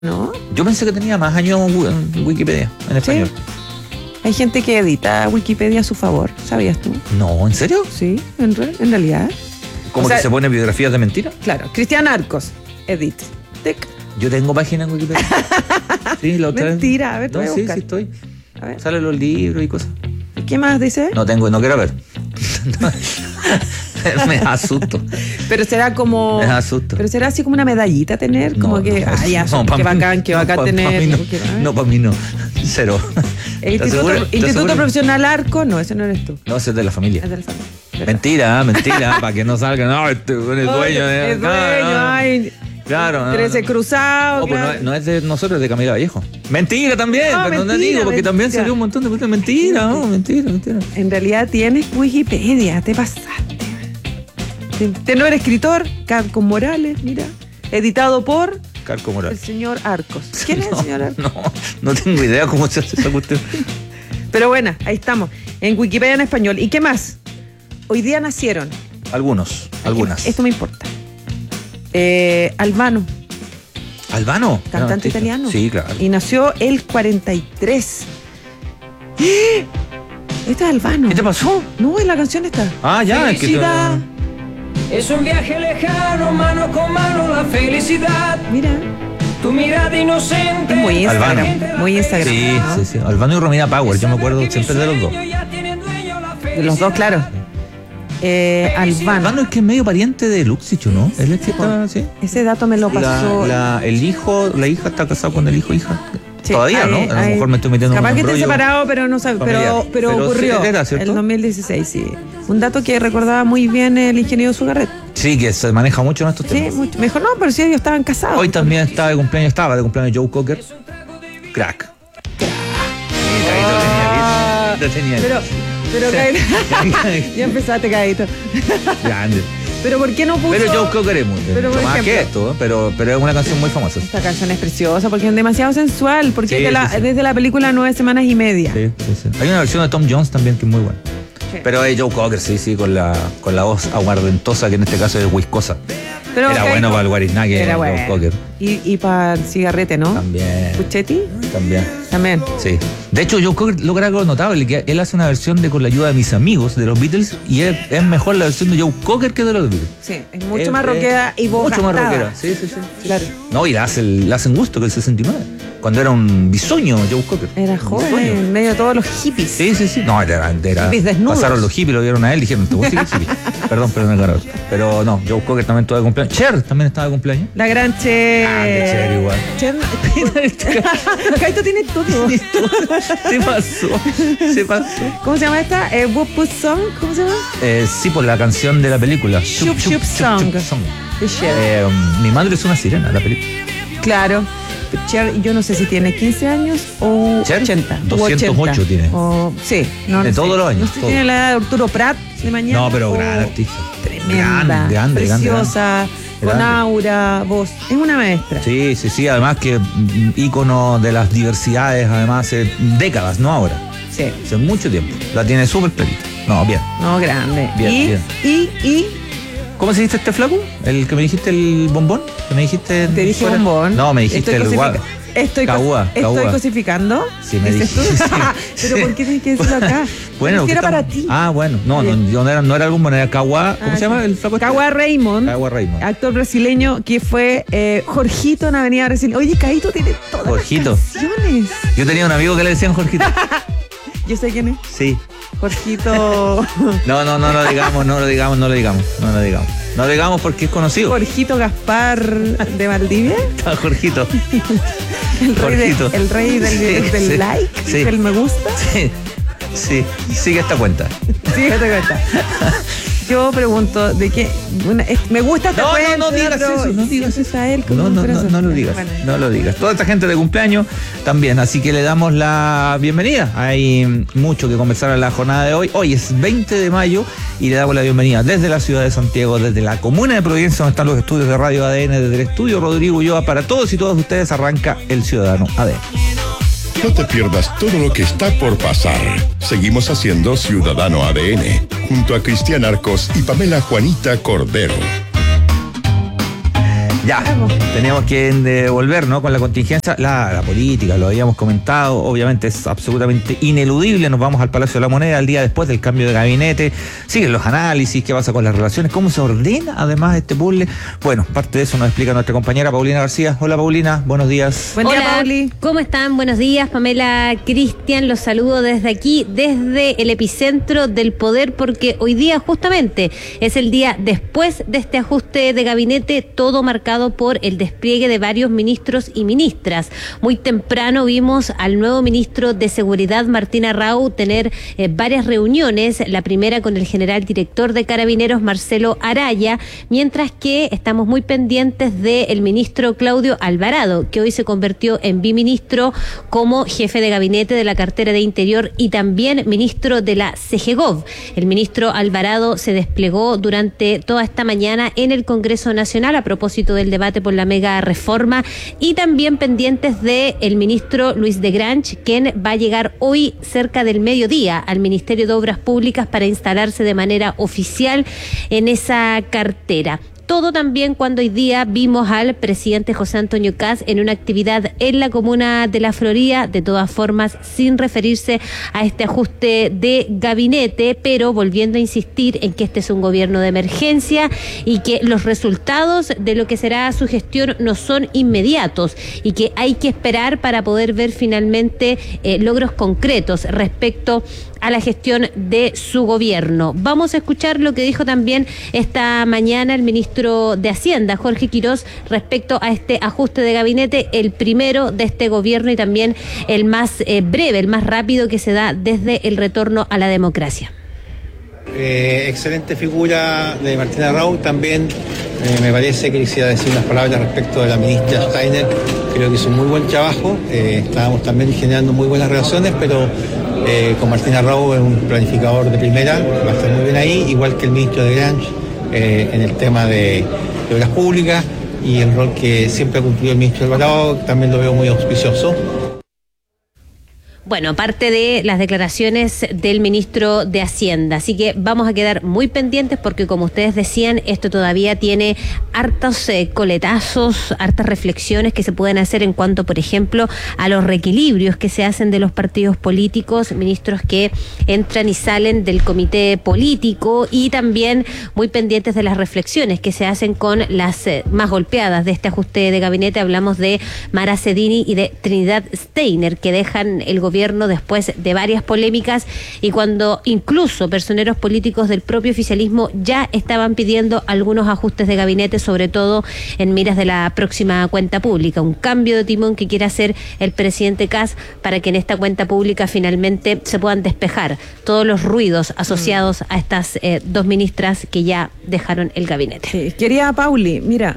¿no? Yo pensé que tenía más años en Wikipedia, en español. Sí. Hay gente que edita Wikipedia a su favor, ¿sabías tú? No, ¿en serio? Sí, en realidad. ¿Cómo que se pone biografías de mentira? Claro, Cristian Arcos, edit. Tic. Yo tengo página en Wikipedia. Sí, la otra Mentira, a ver, te No, voy a sí, buscar. sí estoy. A ver. Salen los libros y cosas. ¿Qué más dice? No quiero ver. Me asusto. Pero será como. Me asusto. Pero será así como una medallita tener, como que, ya, qué bacán tener. No, para mí no. Cero. Instituto Profesional Arco, no, ese no eres tú. No, ese es de la familia. Es de la familia. Mentira, para que no salga. No, este es dueño. Es dueño, ay. Claro. 13 cruzados. No, pues no es de nosotros, es de Camila Vallejo. Mentira también, No, pero no te mentira, digo, porque mentira. también salió un montón de cosas. Mentira. En realidad tienes Wikipedia, te pasaste. Tenor escritor, Carco Morales, mira. Editado por Carco el Morales. señor Arcos. ¿Quién es el señor Arcos? No tengo idea cómo se hace esa cuestión. Pero bueno, ahí estamos. En Wikipedia en español. ¿Y qué más? Hoy día nacieron. Algunas. Esto me importa. Albano, ¿Albano? cantante italiano. Sí, claro. Y nació el 43. Este es Albano. ¿Qué te pasó? No, es la canción esta. Ah, ya, es que Felicidad. Es un viaje lejano, mano con mano, la felicidad. Mira. Tu mirada inocente. Es muy Instagram. Albano. Muy Instagram. Sí, ¿no? sí. Albano y Romina Power, yo me acuerdo siempre de los dos. De los dos, claro. Albano. Albano es que es medio pariente de Luxich, ¿no? Él es que está, sí. Ese dato me lo pasó. La hija está casado con el hija. Sí, Todavía, ¿no? A lo mejor me estoy metiendo en capaz un que esté rollo separado, pero no sabe. Pero ocurrió. Sí, era, ¿cierto? El 2016, sí. Un dato que recordaba muy bien el ingeniero Zugarret. Sí, que se maneja mucho en estos Sí, temas. mucho. Mejor no, pero sí ellos estaban casados. Hoy también estaba de cumpleaños Joe Cocker. Crack. Pero Caíto. Ya empezaste, Caíto. Grande. Pero ¿por qué no puso? Pero Joe Cocker es mucho por más ejemplo, que esto, pero es una canción muy famosa. Esta canción es preciosa porque es demasiado sensual, porque Sí, sí. desde la película 9 semanas y media. Sí. Hay una versión de Tom Jones también que es muy buena. Sí. Pero Joe Cocker, sí, con la voz aguardentosa, que en este caso es whiskosa. Pero Era Caíto, bueno para el guariznaque, era Joe bueno. Cocker. Y para el cigarrete, ¿no? También. Puchetti, también. Sí. De hecho, Joe Cocker logra algo notable, que él hace una versión de Con la ayuda de mis amigos de los Beatles y es mejor la versión de Joe Cocker que de los Beatles. Sí, es mucho más rockera y voz mucho más gastada. rockera. Sí. Claro. No, y la hacen gusto, que el 69. Cuando era un bisoño, Joe Cocker. Era joven, Bisoño. en medio de todos los hippies. Sí. No, era Hippies desnudos. pasaron los hippies, lo vieron a él, dijeron, ¿te gusta el hippie? Perdón, claro. Pero no, Joe Cocker también estaba de cumpleaños. Cher también estaba de cumpleaños. La gran Cher. Cher igual. Cher. Caíto tiene todo. Se pasó. ¿Cómo se llama esta? Whoop Whoop Song. ¿Cómo se llama? Sí, por la canción de la película. Chup Chup Song. De Cher. Mi madre es una sirena, la película. Claro. Cher, yo no sé si tiene 15 años o Cher, 80. 208 tiene. Sí. No, De no todos sé. los años, No sé si todo. tiene la edad de Arturo Prat de mañana. No, pero o gran artista. Tremenda. Grande. Preciosa. Con Grande. aura, voz. Es una maestra. Sí, además que ícono de las diversidades, además hace décadas, no ahora. Sí. Hace mucho tiempo. La tiene súper clarita. No, bien. No, grande. Bien. Y ¿Cómo se dice este flaco? ¿El que me dijiste el bombón? ¿Que me dijiste? te dije fuera? bombón. No, me dijiste el guau. Estoy cosificando. Sí, me ¿Dices dijiste. tú? Pero ¿por qué tienes que decirlo acá? Bueno, era estamos- para ti. Ah, bueno. No era el bombón, era Cagua. ¿Cómo se llama el flaco? Cagua Raymond. Cagua Raymond. Actor brasileño que fue Jorgito en Avenida Brasil. Oye, Caíto tiene todas Jorgito. las canciones. Yo tenía un amigo que le decían Jorgito. Yo sé quién es. Sí. Jorgito. No lo digamos. No lo digamos porque es conocido. Jorgito Gaspar de Valdivia. Está Jorgito. El Jorgito. rey del like, sí. del me gusta. Sí. Sigue esta cuenta. Sí, te cuenta. Yo pregunto, ¿de qué? Me gusta esta cuenta. No digas eso. No digas eso. A él como No lo digas. Bueno. No lo digas. Toda esta gente de cumpleaños también. Así que le damos la bienvenida. Hay mucho que conversar en la jornada de hoy. Hoy es 20 de mayo y le damos la bienvenida desde la ciudad de Santiago, desde la comuna de Providencia, donde están los estudios de Radio ADN, desde el estudio Rodrigo Ulloa. Para todos y todas ustedes arranca el Ciudadano ADN. No te pierdas todo lo que está por pasar. Seguimos haciendo Ciudadano ADN, junto a Cristian Arcos y Pamela Juanita Cordero. Ya, tenemos que volver, ¿no? Con la contingencia, la política, lo habíamos comentado, obviamente es absolutamente ineludible. Nos vamos al Palacio de la Moneda el día después del cambio de gabinete, siguen los análisis, qué pasa con las relaciones, cómo se ordena además este puzzle. Bueno, parte de eso nos explica nuestra compañera Paulina García. Hola Paulina, buenos días. Buen día, Hola, Pauli. ¿cómo están? Buenos días, Pamela, Cristian, los saludo desde aquí, desde el epicentro del poder, porque hoy día justamente es el día después de este ajuste de gabinete, todo marcado por el despliegue de varios ministros y ministras. Muy temprano vimos al nuevo ministro de Seguridad, Martín Arrau, tener varias reuniones, la primera con el general director de Carabineros, Marcelo Araya, mientras que estamos muy pendientes del ministro Claudio Alvarado, que hoy se convirtió en biministro como jefe de gabinete de la cartera de Interior y también ministro de la CGGOV. El ministro Alvarado se desplegó durante toda esta mañana en el Congreso Nacional a propósito del debate por la mega reforma, y también pendientes del ministro Luis de Grange, quien va a llegar hoy cerca del mediodía al Ministerio de Obras Públicas para instalarse de manera oficial en esa cartera. Todo también cuando hoy día vimos al presidente José Antonio Kast en una actividad en la comuna de La Florida, de todas formas sin referirse a este ajuste de gabinete, pero volviendo a insistir en que este es un gobierno de emergencia y que los resultados de lo que será su gestión no son inmediatos y que hay que esperar para poder ver finalmente logros concretos respecto a la gestión de su gobierno. Vamos a escuchar lo que dijo también esta mañana el ministro de Hacienda, Jorge Quirós, respecto a este ajuste de gabinete, el primero de este gobierno y también el más breve, el más rápido que se da desde el retorno a la democracia. Excelente figura de Martín Arrau. También me parece que quisiera decir unas palabras respecto de la ministra Steiner. Creo que hizo un muy buen trabajo. Estábamos también generando muy buenas relaciones, pero con Martín Arrau es un planificador de primera, va a estar muy bien ahí, igual que el ministro de Grange en el tema de obras públicas, y el rol que siempre ha cumplido el ministro Alvarado también lo veo muy auspicioso. Bueno, parte de las declaraciones del ministro de Hacienda, así que vamos a quedar muy pendientes porque, como ustedes decían, esto todavía tiene hartos coletazos, hartas reflexiones que se pueden hacer en cuanto, por ejemplo, a los reequilibrios que se hacen de los partidos políticos, ministros que entran y salen del comité político, y también muy pendientes de las reflexiones que se hacen con las más golpeadas de este ajuste de gabinete. Hablamos de Mara Cedini y de Trinidad Steiner, que dejan el gobierno después de varias polémicas y cuando incluso personeros políticos del propio oficialismo ya estaban pidiendo algunos ajustes de gabinete, sobre todo en miras de la próxima cuenta pública, un cambio de timón que quiere hacer el presidente Kast para que en esta cuenta pública finalmente se puedan despejar todos los ruidos asociados a estas dos ministras que ya dejaron el gabinete. Sí, querida Pauli, mira,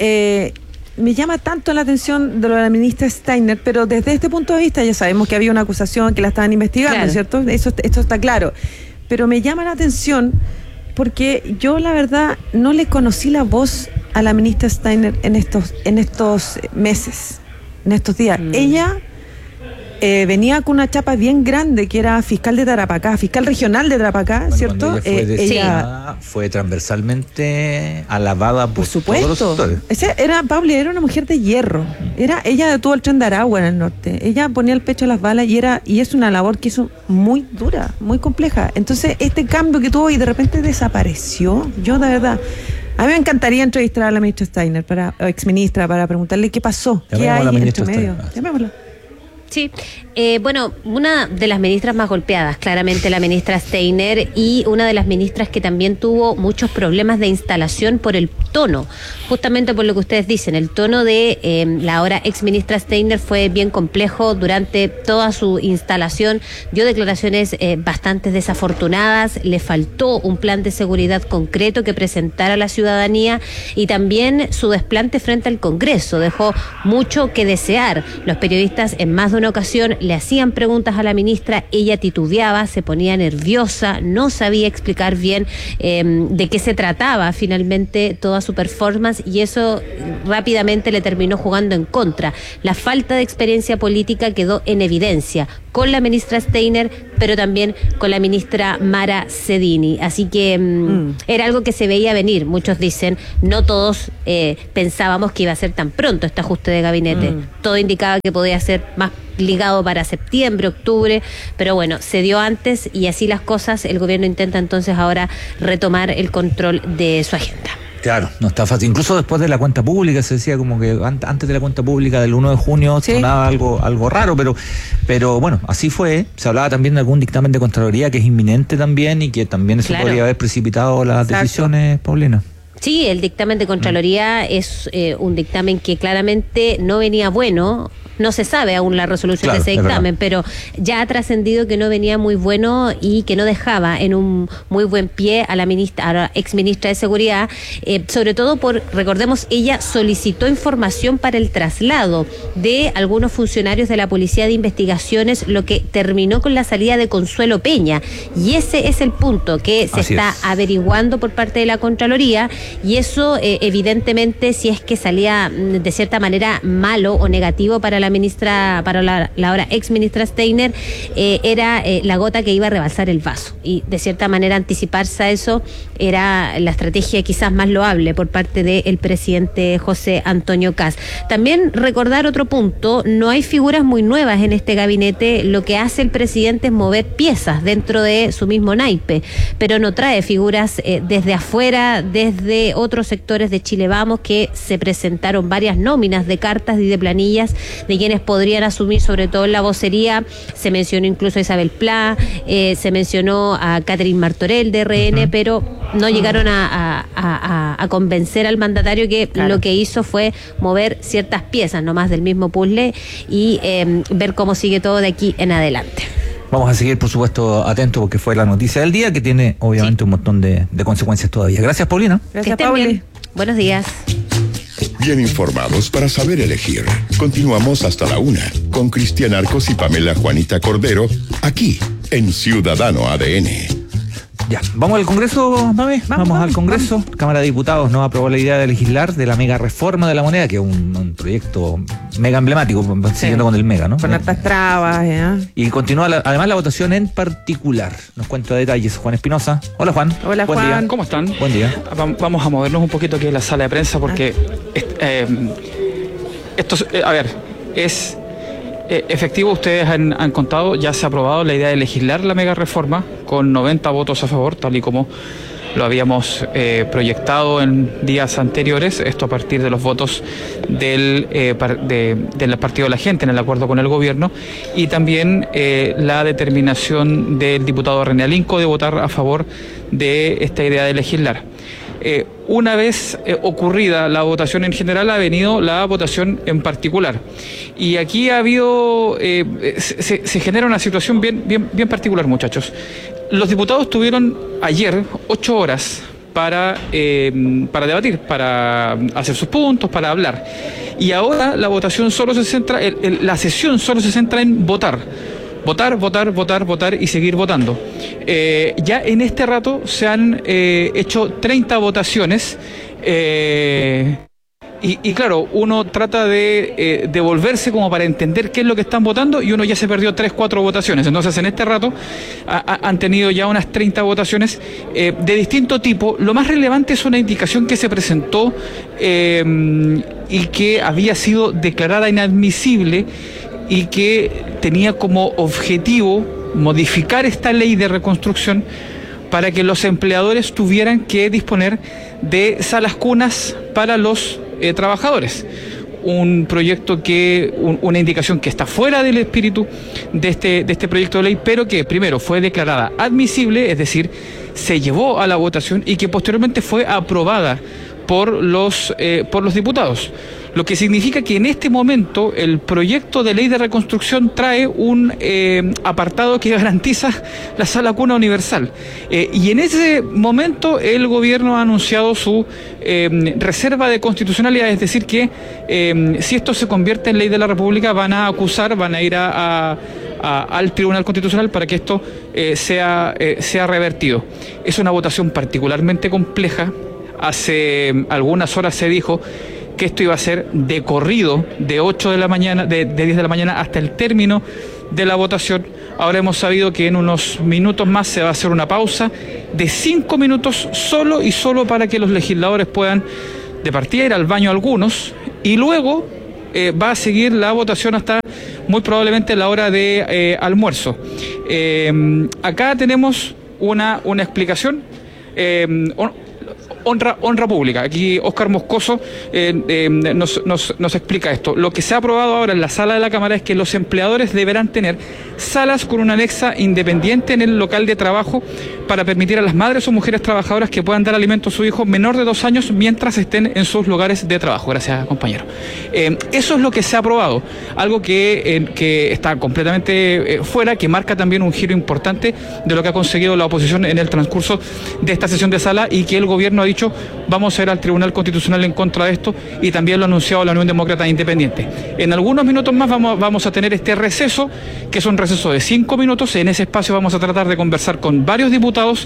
me llama tanto la atención de lo de la ministra Steiner, pero desde este punto de vista ya sabemos que había una acusación, que la estaban investigando, claro, ¿cierto? Esto está claro. Pero me llama la atención porque yo, la verdad, no le conocí la voz a la ministra Steiner en estos meses, en estos días. Ella venía con una chapa bien grande, que era fiscal de Tarapacá, fiscal regional de Tarapacá, bueno, ¿cierto? Ella fue transversalmente alabada por supuesto. Todos los sectores. Pauli era una mujer de hierro. Ella detuvo el tren de Aragua en el norte. Ella ponía el pecho a las balas y es una labor que hizo muy dura, muy compleja. Entonces, este cambio que tuvo y de repente desapareció, yo de verdad... A mí me encantaría entrevistar a la ministra Steiner, exministra, para preguntarle qué pasó, qué hay entre medio. Llamémosla. Sí, bueno, una de las ministras más golpeadas, claramente la ministra Steiner, y una de las ministras que también tuvo muchos problemas de instalación por el tono, justamente por lo que ustedes dicen, el tono de la ahora ex ministra Steiner fue bien complejo durante toda su instalación, dio declaraciones bastante desafortunadas, le faltó un plan de seguridad concreto que presentara a la ciudadanía, y también su desplante frente al Congreso dejó mucho que desear. Los periodistas en más de una ocasión le hacían preguntas a la ministra, ella titubeaba, se ponía nerviosa, no sabía explicar bien de qué se trataba finalmente toda su performance, y eso rápidamente le terminó jugando en contra. La falta de experiencia política quedó en evidencia. con la ministra Steiner, pero también con la ministra Mara Cedini. Así que era algo que se veía venir, muchos dicen, no todos pensábamos que iba a ser tan pronto este ajuste de gabinete. Todo indicaba que podía ser más ligado para septiembre, octubre, pero bueno, se dio antes y así las cosas, el gobierno intenta entonces ahora retomar el control de su agenda. Claro, no está fácil. Incluso después de la cuenta pública, se decía como que antes de la cuenta pública del 1 de junio sonaba algo raro, pero bueno, así fue. Se hablaba también de algún dictamen de Contraloría que es inminente también y que también eso podría haber precipitado las decisiones, Paulina. Sí, el dictamen de Contraloría es un dictamen que claramente no venía bueno. No se sabe aún la resolución de ese dictamen, pero ya ha trascendido que no venía muy bueno y que no dejaba en un muy buen pie a la ex ministra de Seguridad, sobre todo recordemos, ella solicitó información para el traslado de algunos funcionarios de la Policía de Investigaciones, lo que terminó con la salida de Consuelo Peña. Y ese es el punto que se está averiguando por parte de la Contraloría, y eso evidentemente, si es que salía de cierta manera malo o negativo para la ahora ex ministra Steiner, era la gota que iba a rebalsar el vaso, y de cierta manera anticiparse a eso era la estrategia quizás más loable por parte del presidente José Antonio Kast. También recordar otro punto: no hay figuras muy nuevas en este gabinete, lo que hace el presidente es mover piezas dentro de su mismo naipe, pero no trae figuras desde afuera, desde otros sectores de Chile Vamos, que se presentaron varias nóminas de cartas y de planillas de quienes podrían asumir, sobre todo en la vocería. Se mencionó incluso a Isabel Pla, se mencionó a Catherine Martorell de RN, pero no llegaron a convencer al mandatario, que lo que hizo fue mover ciertas piezas nomás del mismo puzzle y ver cómo sigue todo de aquí en adelante. Vamos a seguir, por supuesto, atentos, porque fue la noticia del día, que tiene obviamente un montón de consecuencias todavía. Gracias, Paulina. Gracias, Pauli. Buenos días. Bien informados para saber elegir. Continuamos hasta la 1 con Cristian Arcos y Pamela Juanita Cordero, aquí en Ciudadano ADN. Ya, ¿vamos al Congreso, mami? Vamos al Congreso. Vamos. Cámara de Diputados no aprobó la idea de legislar de la mega reforma de la moneda, que es un proyecto mega emblemático, siguiendo con el mega, ¿no? Con hartas trabas, Y continúa además la votación en particular. Nos cuenta detalles Juan Espinosa. Hola, Juan. Hola, Buen Juan. día. ¿Cómo están? Buen día. Vamos a movernos un poquito aquí en la sala de prensa, porque esto, a ver, es efectivo. Ustedes han contado, ya se ha aprobado la idea de legislar la mega reforma con 90 votos a favor, tal y como lo habíamos proyectado en días anteriores, esto a partir de los votos del Partido de la Gente en el acuerdo con el gobierno, y también la determinación del diputado René Alinco de votar a favor de esta idea de legislar. Una vez ocurrida la votación en general, ha venido la votación en particular. Y aquí ha habido, se genera una situación bien particular, muchachos. Los diputados tuvieron ayer 8 horas para debatir, para hacer sus puntos, para hablar. Y ahora la votación solo se centra, la sesión solo se centra en votar. Votar y seguir votando. Ya en este rato se han hecho 30 votaciones y claro, uno trata de devolverse como para entender qué es lo que están votando, y uno ya se perdió 3-4 votaciones. Entonces en este rato han tenido ya unas 30 votaciones de distinto tipo. Lo más relevante es una indicación que se presentó y que había sido declarada inadmisible, y que tenía como objetivo modificar esta ley de reconstrucción para que los empleadores tuvieran que disponer de salas cunas para los trabajadores. Un proyecto una indicación que está fuera del espíritu de este proyecto de ley, pero que primero fue declarada admisible, es decir, se llevó a la votación, y que posteriormente fue aprobada por los diputados. Lo que significa que en este momento el proyecto de ley de reconstrucción trae un apartado que garantiza la sala cuna universal. Y en ese momento el gobierno ha anunciado su reserva de constitucionalidad, es decir que si esto se convierte en ley de la República, van a ir al Tribunal Constitucional para que esto sea revertido. Es una votación particularmente compleja. Hace algunas horas se dijo que esto iba a ser de corrido, de 8 de la mañana, de 10 de la mañana hasta el término de la votación. Ahora hemos sabido que en unos minutos más se va a hacer una pausa de 5 minutos solo y solo para que los legisladores puedan de partida ir al baño algunos y luego va a seguir la votación hasta muy probablemente la hora de almuerzo. Acá tenemos una explicación. Honra pública. Aquí Óscar Moscoso nos explica esto. Lo que se ha aprobado ahora en la sala de la Cámara es que los empleadores deberán tener salas con una anexa independiente en el local de trabajo para permitir a las madres o mujeres trabajadoras que puedan dar alimento a su hijo menor de 2 años mientras estén en sus lugares de trabajo. Gracias, compañero. Eso es lo que se ha aprobado. Algo que está completamente fuera, que marca también un giro importante de lo que ha conseguido la oposición en el transcurso de esta sesión de sala y que el gobierno ha dicho vamos a ir al Tribunal Constitucional en contra de esto y también lo ha anunciado la Unión Demócrata Independiente. En algunos minutos más vamos a tener este receso, que es un receso de 5 minutos. En ese espacio vamos a tratar de conversar con varios diputados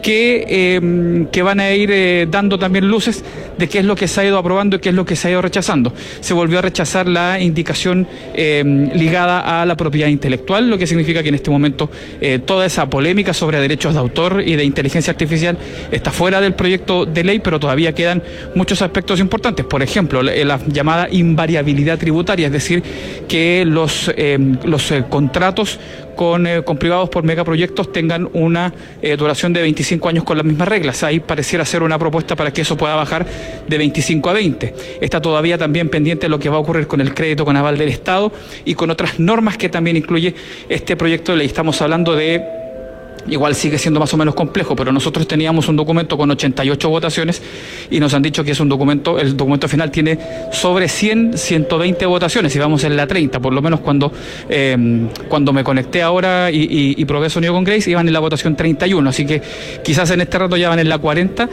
que van a ir dando también luces de qué es lo que se ha ido aprobando y qué es lo que se ha ido rechazando. Se volvió a rechazar la indicación ligada a la propiedad intelectual, lo que significa que en este momento toda esa polémica sobre derechos de autor y de inteligencia artificial está fuera del proyecto de ley, pero todavía quedan muchos aspectos importantes. Por ejemplo, la llamada invariabilidad tributaria, es decir, que los contratos con privados por megaproyectos tengan una duración de 25 años con las mismas reglas. Ahí pareciera ser una propuesta para que eso pueda bajar de 25 a 20. Está todavía también pendiente lo que va a ocurrir con el crédito con aval del Estado y con otras normas que también incluye este proyecto de ley. Estamos hablando de... Igual sigue siendo más o menos complejo, pero nosotros teníamos un documento con 88 votaciones y nos han dicho que es el documento final tiene sobre 120 votaciones y vamos en la 30, por lo menos cuando me conecté ahora y probé sonido con Grace, iban en la votación 31, así que quizás en este rato ya van en la 40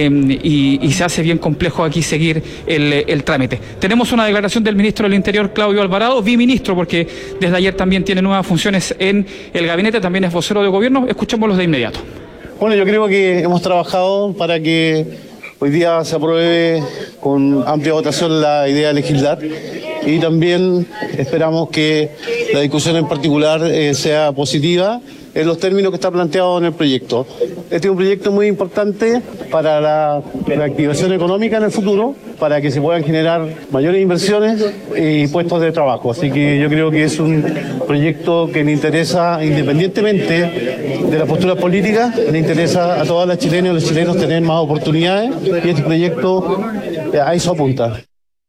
y se hace bien complejo aquí seguir el trámite. Tenemos una declaración del ministro del Interior, Claudio Alvarado, biministro, porque desde ayer también tiene nuevas funciones en el gabinete, también es vocero de gobierno. Escuchémoslos de inmediato. Bueno, yo creo que hemos trabajado para que hoy día se apruebe con amplia votación la idea de legislar y también esperamos que la discusión en particular sea positiva en los términos que está planteado en el proyecto. Este es un proyecto muy importante para la reactivación económica en el futuro, para que se puedan generar mayores inversiones y puestos de trabajo. Así que yo creo que es un proyecto que le interesa, independientemente de las posturas políticas, le interesa a todas las chilenas y los chilenos tener más oportunidades y este proyecto a eso apunta.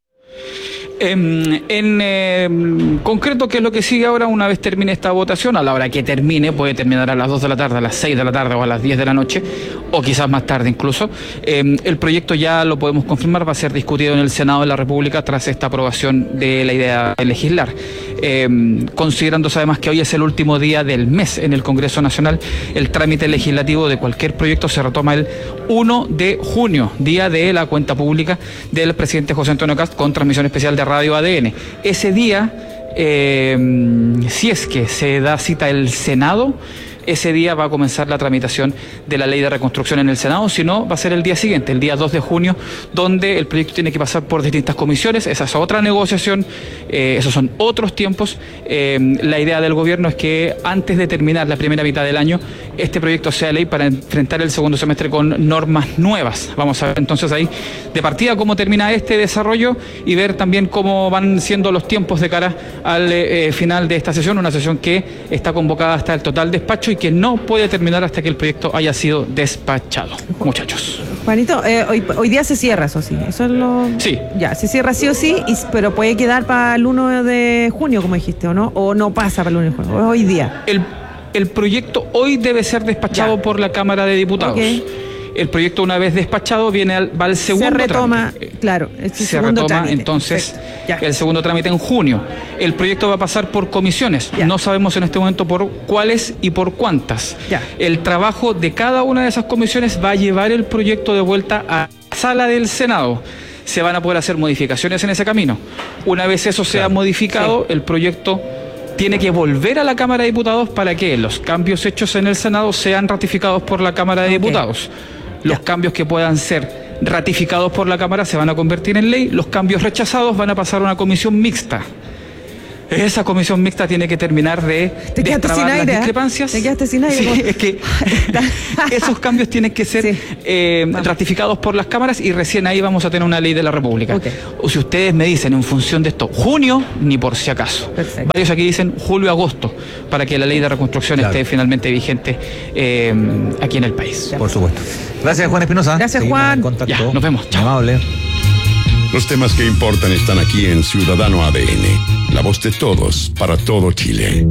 En concreto, ¿qué es lo que sigue ahora una vez termine esta votación? A la hora que termine, puede terminar a las 2 de la tarde, a las 6 de la tarde o a las 10 de la noche, o quizás más tarde incluso. El proyecto ya lo podemos confirmar, va a ser discutido en el Senado de la República tras esta aprobación de la idea de legislar. Considerándose además que hoy es el último día del mes en el Congreso Nacional, el trámite legislativo de cualquier proyecto se retoma el 1 de junio, día de la cuenta pública del presidente José Antonio Kast, con transmisión especial de Radio ADN. Ese día, si es que se da cita el Senado, ese día va a comenzar la tramitación de la ley de reconstrucción en el Senado, si no, va a ser el día siguiente, el día 2 de junio, donde el proyecto tiene que pasar por distintas comisiones. Esa es otra negociación, esos son otros tiempos. La idea del gobierno es que antes de terminar la primera mitad del año, este proyecto sea ley para enfrentar el segundo semestre con normas nuevas. Vamos a ver entonces ahí de partida cómo termina este desarrollo y ver también cómo van siendo los tiempos de cara al final de esta sesión, una sesión que está convocada hasta el total despacho y que no puede terminar hasta que el proyecto haya sido despachado. Muchachos. Juanito, hoy día se cierra, eso sí. Eso es lo... Sí. Ya, se cierra sí o sí, pero puede quedar para el 1 de junio, como dijiste, ¿o no? ¿O no pasa para el 1 de junio? Hoy día. El proyecto hoy debe ser despachado por la Cámara de Diputados. Okay. El proyecto, una vez despachado, va al segundo trámite. Se retoma, claro, se retoma trámite. Entonces el segundo trámite en junio. El proyecto va a pasar por comisiones. Ya. No sabemos en este momento por cuáles y por cuántas. Ya. El trabajo de cada una de esas comisiones va a llevar el proyecto de vuelta a la sala del Senado. Se van a poder hacer modificaciones en ese camino. Una vez eso sea modificado, el proyecto tiene que volver a la Cámara de Diputados para que los cambios hechos en el Senado sean ratificados por la Cámara de Diputados. Los cambios que puedan ser ratificados por la Cámara se van a convertir en ley, los cambios rechazados van a pasar a una comisión mixta. Esa comisión mixta tiene que terminar de destrabar las discrepancias. Te quedaste sin aire. Sí, es que esos cambios tienen que ser ratificados por las cámaras y recién ahí vamos a tener una ley de la República. Okay. O si ustedes me dicen en función de esto, junio, ni por si acaso. Perfecto. Varios aquí dicen julio-agosto, para que la ley de reconstrucción esté finalmente vigente aquí en el país. Por supuesto. Gracias, Juan Espinosa. Gracias, Juan. Ya, nos vemos. Chao. Amable. Los temas que importan están aquí en Ciudadano ADN. La voz de todos, para todo Chile.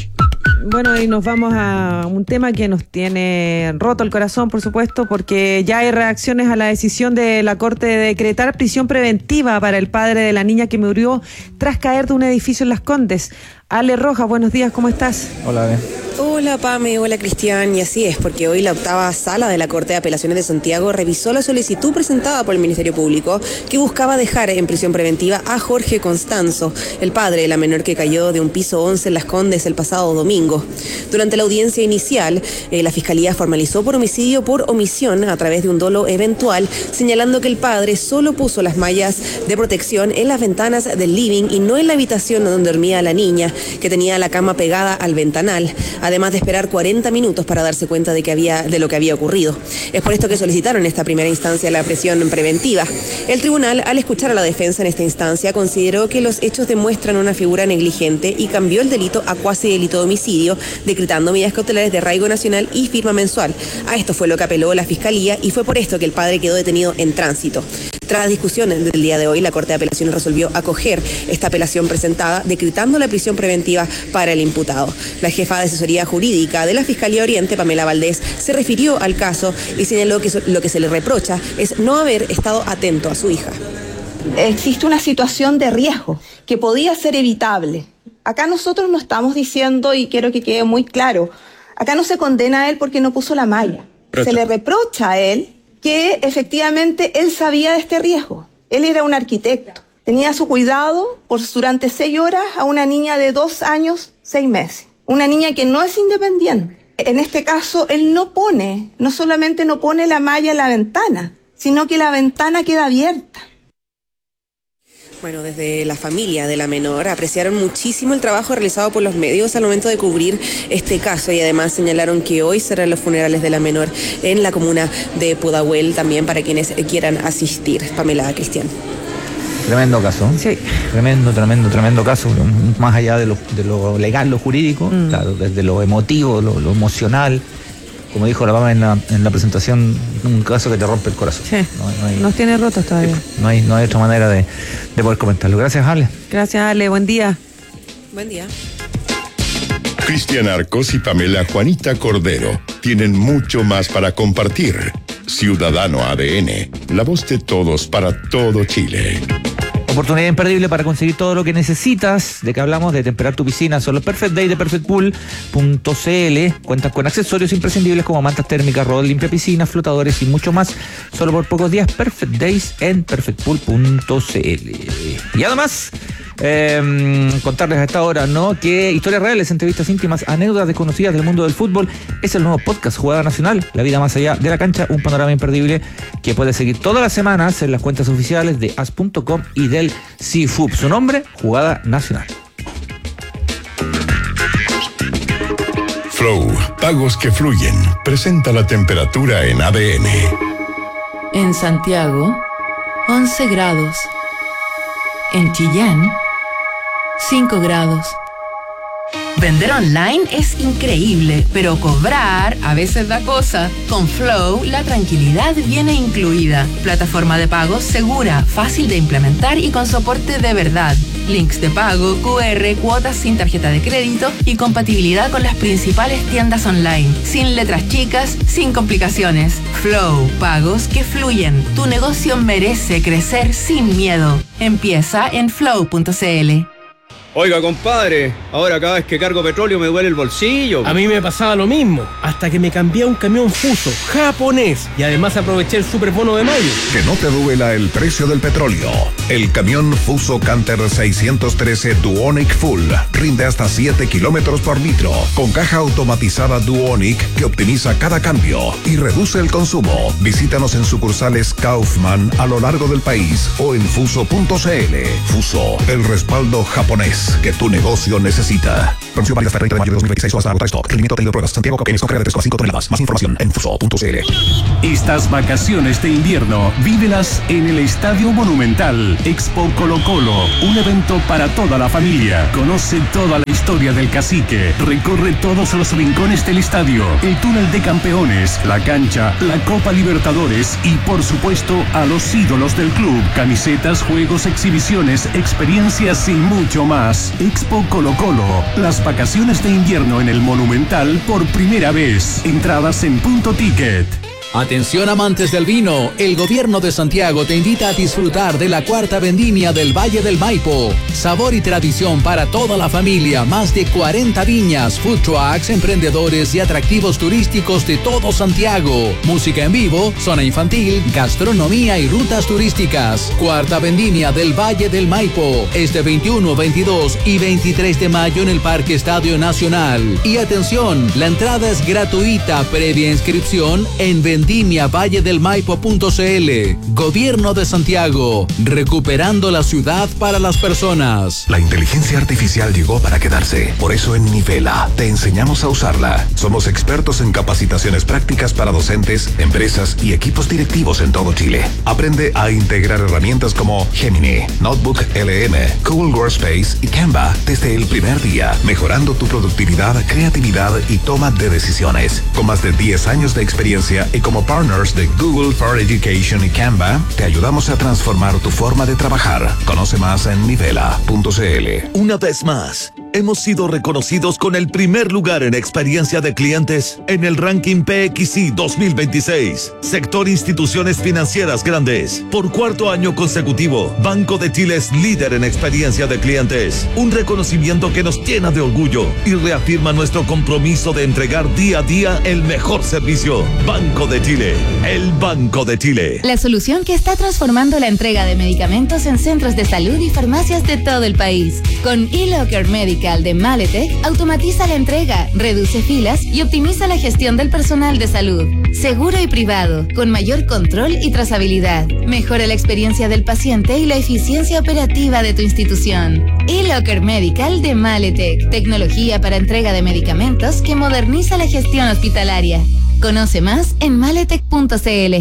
Bueno, y nos vamos a un tema que nos tiene roto el corazón, por supuesto, porque ya hay reacciones a la decisión de la Corte de decretar prisión preventiva para el padre de la niña que murió tras caer de un edificio en Las Condes. Ale Rojas, buenos días, ¿cómo estás? Hola, Ale. Hola, Pame, hola, Cristian, y así es, porque hoy la octava sala de la Corte de Apelaciones de Santiago revisó la solicitud presentada por el Ministerio Público que buscaba dejar en prisión preventiva a Jorge Constanzo, el padre de la menor que cayó de un piso 11 en Las Condes el pasado domingo. Durante la audiencia inicial, la Fiscalía formalizó por homicidio por omisión a través de un dolo eventual, señalando que el padre solo puso las mallas de protección en las ventanas del living y no en la habitación donde dormía la niña, que tenía la cama pegada al ventanal, además de esperar 40 minutos para darse cuenta de lo que había ocurrido. Es por esto que solicitaron en esta primera instancia la prisión preventiva. El tribunal, al escuchar a la defensa en esta instancia, consideró que los hechos demuestran una figura negligente y cambió el delito a cuasi delito de homicidio, decretando medidas cautelares de arraigo nacional y firma mensual. A esto fue lo que apeló la Fiscalía y fue por esto que el padre quedó detenido en tránsito. Tras discusiones del día de hoy, la Corte de Apelaciones resolvió acoger esta apelación presentada, decretando la prisión preventiva para el imputado. La jefa de asesoría jurídica de la Fiscalía Oriente, Pamela Valdés, se refirió al caso y señaló que lo que se le reprocha es no haber estado atento a su hija. Existe una situación de riesgo que podía ser evitable. Acá nosotros no estamos diciendo, y quiero que quede muy claro, acá no se condena a él porque no puso la malla. Se le reprocha a él que efectivamente él sabía de este riesgo. Él era un arquitecto. Tenía a su cuidado durante 6 horas a una niña de 2 años, 6 meses. Una niña que no es independiente. En este caso, él no solamente no pone la malla en la ventana, sino que la ventana queda abierta. Bueno, desde la familia de la menor apreciaron muchísimo el trabajo realizado por los medios al momento de cubrir este caso y además señalaron que hoy serán los funerales de la menor en la comuna de Pudahuel, también para quienes quieran asistir. Pamela, Cristian. Tremendo caso. Sí. Tremendo caso. Más allá de lo legal, lo jurídico, claro, desde lo emotivo, lo emocional. Como dijo la Pama en la presentación, un caso que te rompe el corazón. Sí, nos tiene rotos todavía. No hay otra manera de poder comentarlo. Gracias, Ale. Gracias, Ale. Buen día. Buen día. Cristian Arcos y Pamela Juanita Cordero tienen mucho más para compartir. Ciudadano ADN, la voz de todos para todo Chile. Oportunidad imperdible para conseguir todo lo que necesitas. ¿De qué hablamos? De temperar tu piscina. Son los Perfect Day de perfectpool.cl. Cuentas con accesorios imprescindibles como mantas térmicas, rol limpia piscinas, flotadores y mucho más. Solo por pocos días. Perfect Days en perfectpool.cl. Y además, contarles a esta hora, ¿no? Que historias reales, entrevistas íntimas, anécdotas desconocidas del mundo del fútbol es el nuevo podcast Jugada Nacional, la vida más allá de la cancha, un panorama imperdible que puedes seguir todas las semanas en las cuentas oficiales de as.com y del CIFUB. Su nombre, Jugada Nacional. Flow, pagos que fluyen, presenta la temperatura en ADN. En Santiago, 11 grados. En Chillán, 5 grados. Vender online es increíble, pero cobrar a veces da cosa. Con Flow, la tranquilidad viene incluida. Plataforma de pagos segura, fácil de implementar y con soporte de verdad. Links de pago, QR, cuotas sin tarjeta de crédito y compatibilidad con las principales tiendas online. Sin letras chicas, sin complicaciones. Flow, pagos que fluyen. Tu negocio merece crecer sin miedo. Empieza en flow.cl. Oiga, compadre, ahora cada vez que cargo petróleo me duele el bolsillo. A mí me pasaba lo mismo, hasta que me cambié a un camión Fuso, japonés, y además aproveché el superbono de mayo. Que no te duela el precio del petróleo. El camión Fuso Canter 613 Duonic Full rinde hasta 7 kilómetros por litro, con caja automatizada Duonic que optimiza cada cambio y reduce el consumo. Visítanos en sucursales Kaufman a lo largo del país o en fuso.cl. Fuso, el respaldo japonés. soluciones que tu negocio necesita. Promoción válida hasta el 30 de mayo de 2026 o hasta agotar stock. El límite de pruebas. Santiago Coquenes con carga de 3,5 toneladas. Más información en fuso.cl. Estas vacaciones de invierno, vívelas en el Estadio Monumental. Expo Colo Colo, un evento para toda la familia. Conoce toda la historia del Cacique. Recorre todos los rincones del estadio, el túnel de campeones, la cancha, la Copa Libertadores y por supuesto a los ídolos del club. Camisetas, juegos, exhibiciones, experiencias y mucho más. Expo Colo Colo, las vacaciones de invierno en el Monumental por primera vez. Entradas en Punto Ticket. Atención amantes del vino, el gobierno de Santiago te invita a disfrutar de la cuarta vendimia del Valle del Maipo. Sabor y tradición para toda la familia, más de 40 viñas, food trucks, emprendedores y atractivos turísticos de todo Santiago. Música en vivo, zona infantil, gastronomía y rutas turísticas. Cuarta vendimia del Valle del Maipo, este 21, 22 y 23 de mayo en el Parque Estadio Nacional. Y atención, la entrada es gratuita, previa inscripción en vendimiavalledelmaipo.cl. Gobierno de Santiago, recuperando la ciudad para las personas. La inteligencia artificial llegó para quedarse. Por eso en Nivela te enseñamos a usarla. Somos expertos en capacitaciones prácticas para docentes, empresas y equipos directivos en todo Chile. Aprende a integrar herramientas como Gemini, Notebook LM, Google Workspace y Canva desde el primer día, mejorando tu productividad, creatividad y toma de decisiones. Con más de 10 años de experiencia y como partners de Google for Education y Canva, te ayudamos a transformar tu forma de trabajar. Conoce más en nivela.cl. Una vez más, hemos sido reconocidos con el primer lugar en experiencia de clientes en el ranking PXI 2026. Sector instituciones financieras grandes. Por cuarto año consecutivo, Banco de Chile es líder en experiencia de clientes. Un reconocimiento que nos llena de orgullo y reafirma nuestro compromiso de entregar día a día el mejor servicio. Banco de Chile, el Banco de Chile. La solución que está transformando la entrega de medicamentos en centros de salud y farmacias de todo el país. Con eLocker Medical de Maletec, automatiza la entrega, reduce filas y optimiza la gestión del personal de salud. Seguro y privado, con mayor control y trazabilidad. Mejora la experiencia del paciente y la eficiencia operativa de tu institución. eLocker Medical de Maletec, tecnología para entrega de medicamentos que moderniza la gestión hospitalaria. Conoce más en maletec.cl.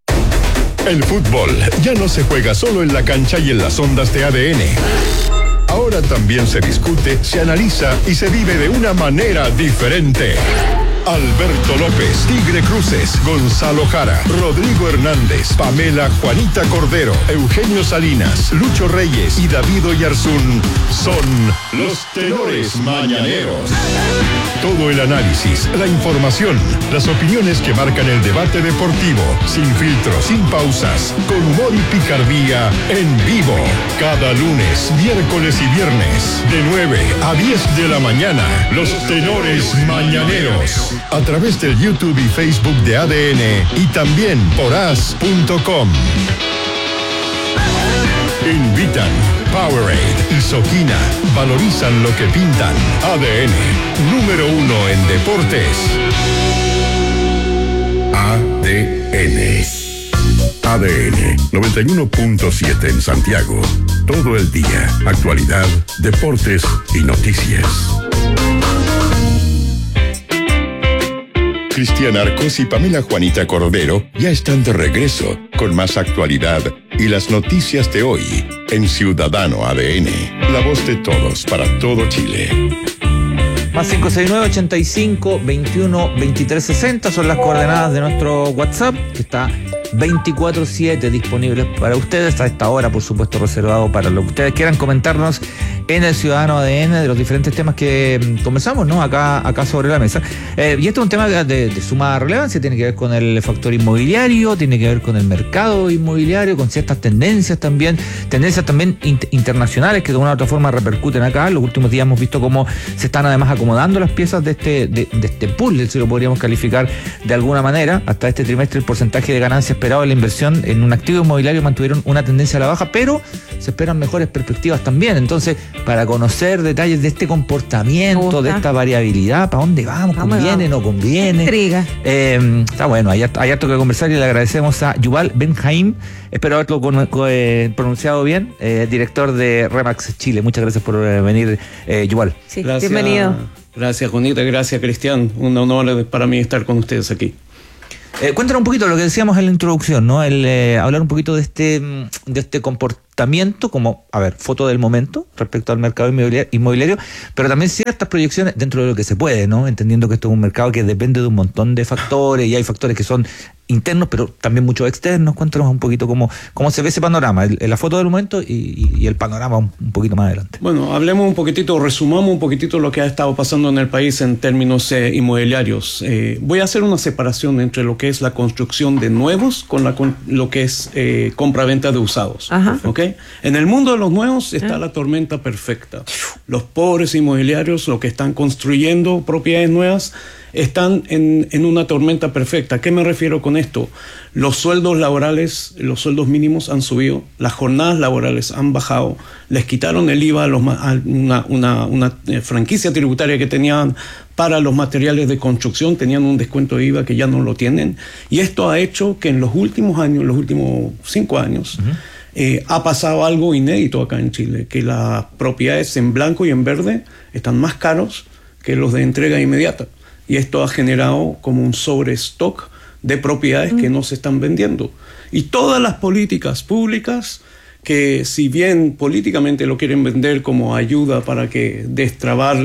El fútbol ya no se juega solo en la cancha y en las ondas de ADN. Ahora también se discute, se analiza y se vive de una manera diferente. Alberto López, Tigre Cruces, Gonzalo Jara, Rodrigo Hernández, Pamela Juanita Cordero, Eugenio Salinas, Lucho Reyes y David Oyarzún son los tenores mañaneros. Todo el análisis, la información, las opiniones que marcan el debate deportivo, sin filtros, sin pausas, con humor y picardía, en vivo. Cada lunes, miércoles y viernes, de 9 a 10 de la mañana, los tenores mañaneros. A través del YouTube y Facebook de ADN y también por as.com. Invitan Powerade y Soquina. Valorizan lo que pintan. ADN, número 1 en deportes. ADN 91.7 en Santiago. Todo el día. Actualidad, deportes y noticias. Cristian Arcos y Pamela Juanita Cordero ya están de regreso con más actualidad y las noticias de hoy en Ciudadano ADN, la voz de todos para todo Chile. Más 569-85-21-2360 son las coordenadas de nuestro WhatsApp, que está 24/7 disponibles para ustedes, a esta hora, por supuesto, reservado para lo que ustedes quieran comentarnos en el Ciudadano ADN de los diferentes temas que conversamos, ¿no? Acá sobre la mesa. Y este es un tema de suma relevancia, tiene que ver con el factor inmobiliario, tiene que ver con el mercado inmobiliario, con ciertas tendencias también internacionales que de una u otra forma repercuten acá. En los últimos días hemos visto cómo se están además acomodando las piezas de este puzzle, si lo podríamos calificar de alguna manera. Hasta este trimestre el porcentaje de ganancias esperado de la inversión en un activo inmobiliario mantuvieron una tendencia a la baja, pero se esperan mejores perspectivas también. Entonces, para conocer detalles de este comportamiento, de esta variabilidad, ¿para dónde vamos? ¿Conviene, no conviene? Intriga. Está bueno, hay harto que conversar y le agradecemos a Yuval Ben-Haim, espero haberlo pronunciado bien, director de Remax Chile. Muchas gracias por venir, Yuval. Sí, bienvenido. Gracias, Juanita, gracias, Cristian. Un honor para mí estar con ustedes aquí. Cuéntanos un poquito lo que decíamos en la introducción, ¿no? Hablar un poquito de este comportamiento como, foto del momento respecto al mercado inmobiliario, pero también ciertas proyecciones dentro de lo que se puede, ¿no? Entendiendo que esto es un mercado que depende de un montón de factores y hay factores que son internos, pero también muchos externos. Cuéntanos un poquito cómo se ve ese panorama, la foto del momento y el panorama un poquito más adelante. Bueno, hablemos un poquitito, resumamos un poquitito lo que ha estado pasando en el país en términos inmobiliarios. Voy a hacer una separación entre lo que es la construcción de nuevos con lo que es compra-venta de usados. Ajá. ¿Okay? En el mundo de los nuevos está la tormenta perfecta. Los pobres inmobiliarios, los que están construyendo propiedades nuevas, están en una tormenta perfecta. ¿A qué me refiero con esto? Los sueldos laborales, los sueldos mínimos han subido, las jornadas laborales han bajado, les quitaron el IVA a una franquicia tributaria que tenían para los materiales de construcción, tenían un descuento de IVA que ya no lo tienen, y esto ha hecho que en los últimos años, los últimos 5 años, ha pasado algo inédito acá en Chile, que las propiedades en blanco y en verde están más caros que los de entrega inmediata. Y esto ha generado como un sobrestock de propiedades que no se están vendiendo. Y todas las políticas públicas, que si bien políticamente lo quieren vender como ayuda para que destrabar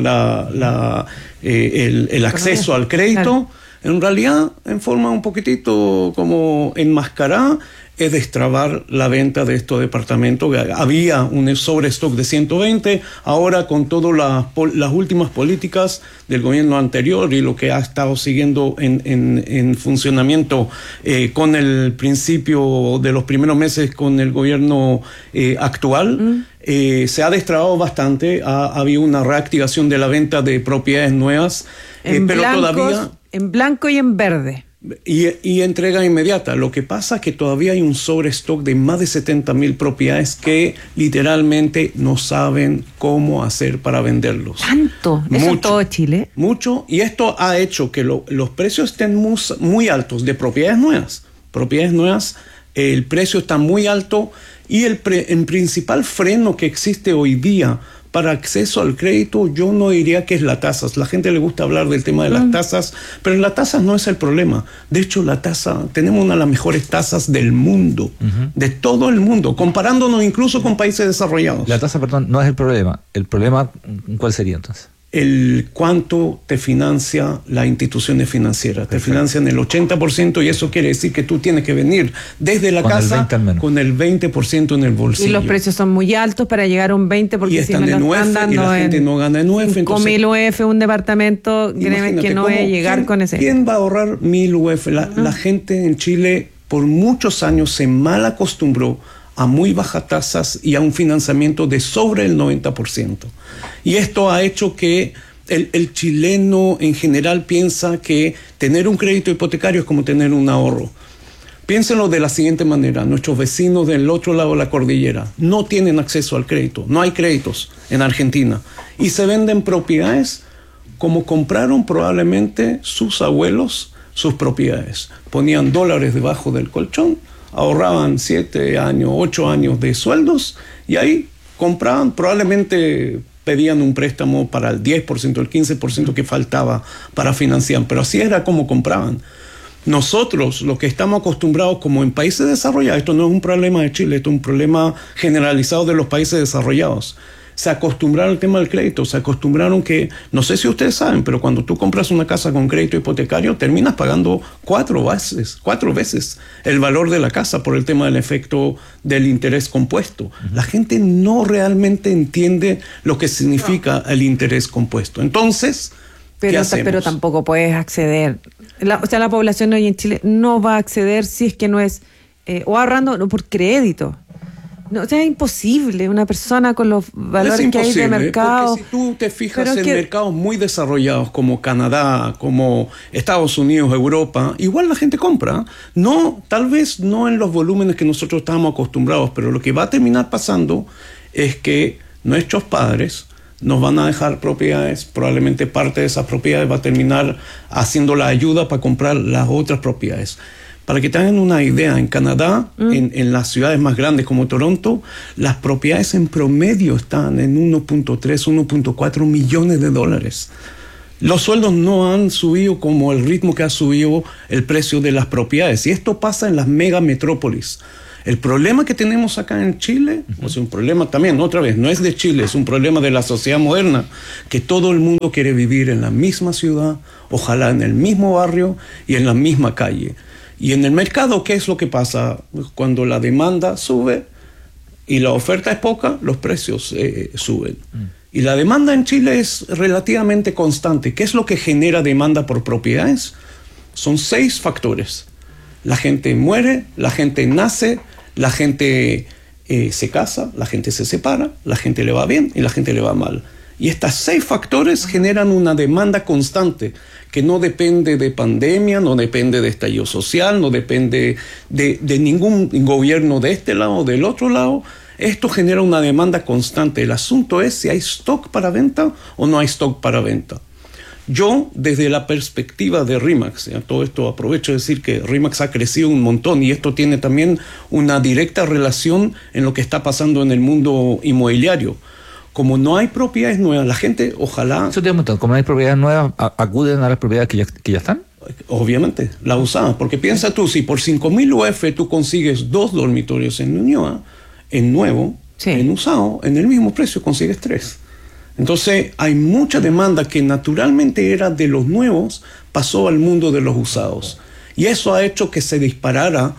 el acceso al crédito, en realidad, en forma un poquitito como enmascarada, es destrabar la venta de estos departamentos. Había un sobrestock de 120, ahora con todas las últimas políticas del gobierno anterior y lo que ha estado siguiendo en funcionamiento con el principio de los primeros meses con el gobierno actual, se ha destrabado bastante. Ha habido una reactivación de la venta de propiedades nuevas, pero todavía en blanco y en verde. Y entrega inmediata. Lo que pasa es que todavía hay un sobrestock de más de 70,000 propiedades que literalmente no saben cómo hacer para venderlos. ¿Tanto? ¿Eso en todo Chile? Mucho, y esto ha hecho que los precios estén muy altos de propiedades nuevas. Propiedades nuevas, el precio está muy alto y el principal freno que existe hoy día para acceso al crédito, yo no diría que es la tasa. La gente le gusta hablar del tema de las tasas, pero la tasa no es el problema. De hecho, tenemos una de las mejores tasas del mundo, de todo el mundo, comparándonos incluso con países desarrollados. La tasa, perdón, no es el problema. ¿El problema cuál sería entonces? El cuánto te financia las instituciones financieras. Te financian el 80% y eso quiere decir que tú tienes que venir desde la casa con el 20% en el bolsillo. Y los precios son muy altos para llegar a un 20% porque si me lo están dando y la gente no gana en UF. 5.000 UF un departamento, créeme que no voy a llegar con ese. ¿Quién va a ahorrar 1.000 UF? La gente en Chile por muchos años se mal acostumbró a muy bajas tasas y a un financiamiento de sobre el 90%. Y esto ha hecho que el chileno en general piensa que tener un crédito hipotecario es como tener un ahorro. Piénsenlo de la siguiente manera: nuestros vecinos del otro lado de la cordillera no tienen acceso al crédito, no hay créditos en Argentina, y se venden propiedades como compraron probablemente sus abuelos sus propiedades. Ponían dólares debajo del colchón, ahorraban 7 años, 8 años de sueldos y ahí compraban, probablemente pedían un préstamo para el 10%, el 15% que faltaba para financiar, pero así era como compraban. Nosotros, los que estamos acostumbrados como en países desarrollados, esto no es un problema de Chile, esto es un problema generalizado de los países desarrollados. Se acostumbraron al tema del crédito, se acostumbraron que, no sé si ustedes saben, pero cuando tú compras una casa con crédito hipotecario, terminas pagando 4 veces el valor de la casa por el tema del efecto del interés compuesto. La gente no realmente entiende lo que significa el interés compuesto. Entonces, ¿qué hacemos? Pero tampoco puedes acceder. La población hoy en Chile no va a acceder si es que no es o ahorrando por crédito. No, o sea, es imposible una persona con los valores que hay de mercado. Porque si tú te fijas en mercados muy desarrollados como Canadá, como Estados Unidos, Europa, igual la gente compra. No, tal vez no en los volúmenes que nosotros estamos acostumbrados, pero lo que va a terminar pasando es que nuestros padres nos van a dejar propiedades, probablemente parte de esas propiedades va a terminar haciendo la ayuda para comprar las otras propiedades. Para que tengan una idea, en Canadá, en las ciudades más grandes como Toronto, las propiedades en promedio están en 1.3, 1.4 millones de dólares. Los sueldos no han subido como el ritmo que ha subido el precio de las propiedades. Y esto pasa en las megametrópolis. El problema que tenemos acá en Chile, es un problema también, otra vez, no es de Chile, es un problema de la sociedad moderna, que todo el mundo quiere vivir en la misma ciudad, ojalá en el mismo barrio y en la misma calle. Y en el mercado, ¿qué es lo que pasa? Cuando la demanda sube y la oferta es poca, los precios suben. Y la demanda en Chile es relativamente constante. ¿Qué es lo que genera demanda por propiedades? Son 6 factores. La gente muere, la gente nace, la gente se casa, la gente se separa, la gente le va bien y la gente le va mal. Y estos 6 factores generan una demanda constante que no depende de pandemia, no depende de estallido social, no depende de ningún gobierno de este lado o del otro lado. Esto genera una demanda constante. El asunto es si hay stock para venta o no hay stock para venta. Yo, desde la perspectiva de RE/MAX, todo esto aprovecho de decir que RE/MAX ha crecido un montón y esto tiene también una directa relación en lo que está pasando en el mundo inmobiliario. Como no hay propiedades nuevas, la gente, ojalá... Eso te pregunto, como no hay propiedades nuevas, ¿acuden a las propiedades que ya están? Obviamente, la usaban. Porque piensa tú, si por 5.000 UF tú consigues 2 dormitorios en Ñuñoa, en nuevo, en usado, en el mismo precio consigues 3. Entonces, hay mucha demanda que naturalmente era de los nuevos, pasó al mundo de los usados. Y eso ha hecho que se disparara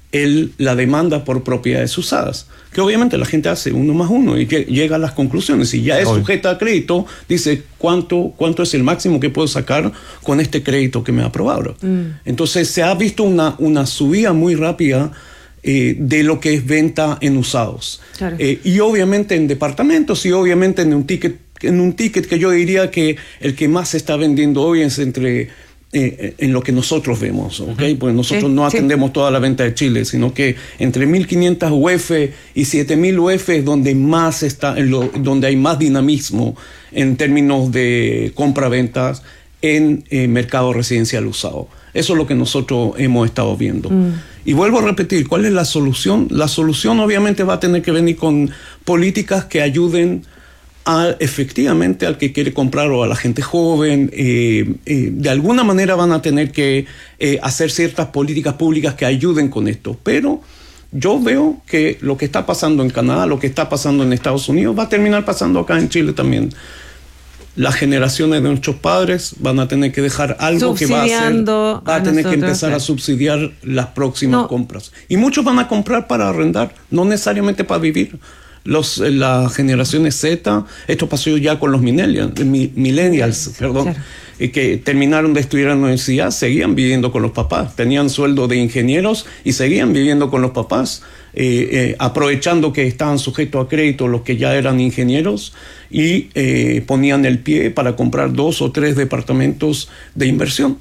la demanda por propiedades usadas. Que obviamente la gente hace 1 más 1 y llega a las conclusiones. Y ya es sujeta a crédito, dice cuánto es el máximo que puedo sacar con este crédito que me ha aprobado. Entonces se ha visto una subida muy rápida de lo que es venta en usados. Claro. Y obviamente en departamentos y obviamente en un ticket que yo diría que el que más se está vendiendo hoy es en lo que nosotros vemos, ¿okay? Pues nosotros no atendemos toda la venta de Chile, sino que entre 1.500 UF y 7.000 UF es donde más donde hay más dinamismo en términos de compra-ventas en mercado residencial usado. Eso es lo que nosotros hemos estado viendo. Y vuelvo a repetir, ¿cuál es la solución? La solución obviamente va a tener que venir con políticas que ayuden efectivamente al que quiere comprar o a la gente joven. De alguna manera van a tener que hacer ciertas políticas públicas que ayuden con esto. Pero yo veo que lo que está pasando en Canadá, lo que está pasando en Estados Unidos, va a terminar pasando acá en Chile también. Las generaciones de nuestros padres van a tener que dejar algo que va a tener que empezar a subsidiar las próximas compras. Y muchos van a comprar para arrendar, no necesariamente para vivir. Las generaciones Z, esto pasó ya con los millennials, perdón, que terminaron de estudiar en la universidad, seguían viviendo con los papás, tenían sueldo de ingenieros y seguían viviendo con los papás, aprovechando que estaban sujetos a crédito los que ya eran ingenieros y ponían el pie para comprar 2 o 3 departamentos de inversión.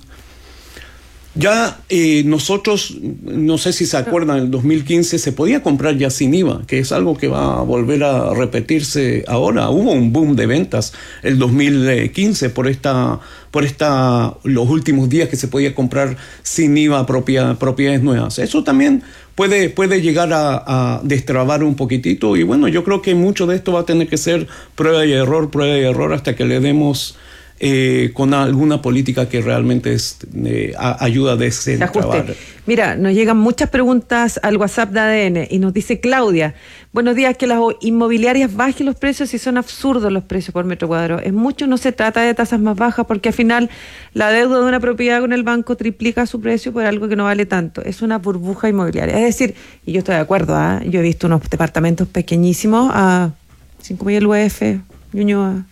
Ya nosotros, no sé si se acuerdan, en el 2015 se podía comprar ya sin IVA, que es algo que va a volver a repetirse ahora. Hubo un boom de ventas el 2015 por los últimos días que se podía comprar sin IVA propiedades nuevas. Eso también puede llegar a destrabar un poquitito y bueno, yo creo que mucho de esto va a tener que ser prueba y error hasta que le demos... con alguna política que realmente ayuda a destrabar. Mira, nos llegan muchas preguntas al WhatsApp de ADN y nos dice Claudia, buenos días, que las inmobiliarias bajen los precios y son absurdos los precios por metro cuadrado. Es mucho, no se trata de tasas más bajas porque al final la deuda de una propiedad con el banco triplica su precio por algo que no vale tanto. Es una burbuja inmobiliaria. Es decir, y yo estoy de acuerdo, yo he visto unos departamentos pequeñísimos a 5.000 UF, Ñuñoa.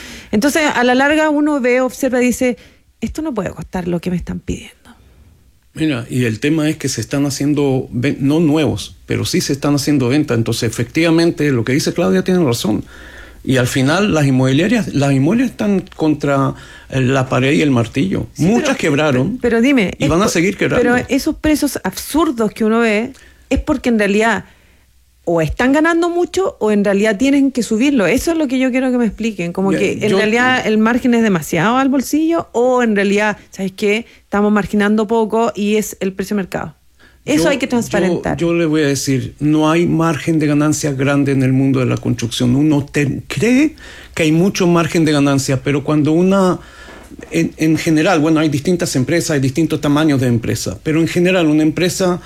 Entonces, a la larga uno ve, observa y dice, esto no puede costar lo que me están pidiendo. Mira, y el tema es que se están haciendo, no nuevos, pero sí se están haciendo ventas. Entonces, efectivamente, lo que dice Claudia tiene razón. Y al final las inmobiliarias están contra la pared y el martillo. Sí, muchas quebraron, pero dime, y van a seguir quebrando. Pero esos precios absurdos que uno ve es porque en realidad o están ganando mucho o en realidad tienen que subirlo. Eso es lo que yo quiero que me expliquen. Como que en realidad el margen es demasiado al bolsillo, o en realidad, ¿sabes qué? Estamos marginando poco y es el precio de mercado. Eso hay que transparentar. Yo le voy a decir, no hay margen de ganancia grande en el mundo de la construcción. Uno cree que hay mucho margen de ganancia, pero cuando en general, bueno, hay distintas empresas, hay distintos tamaños de empresas, pero en general una empresa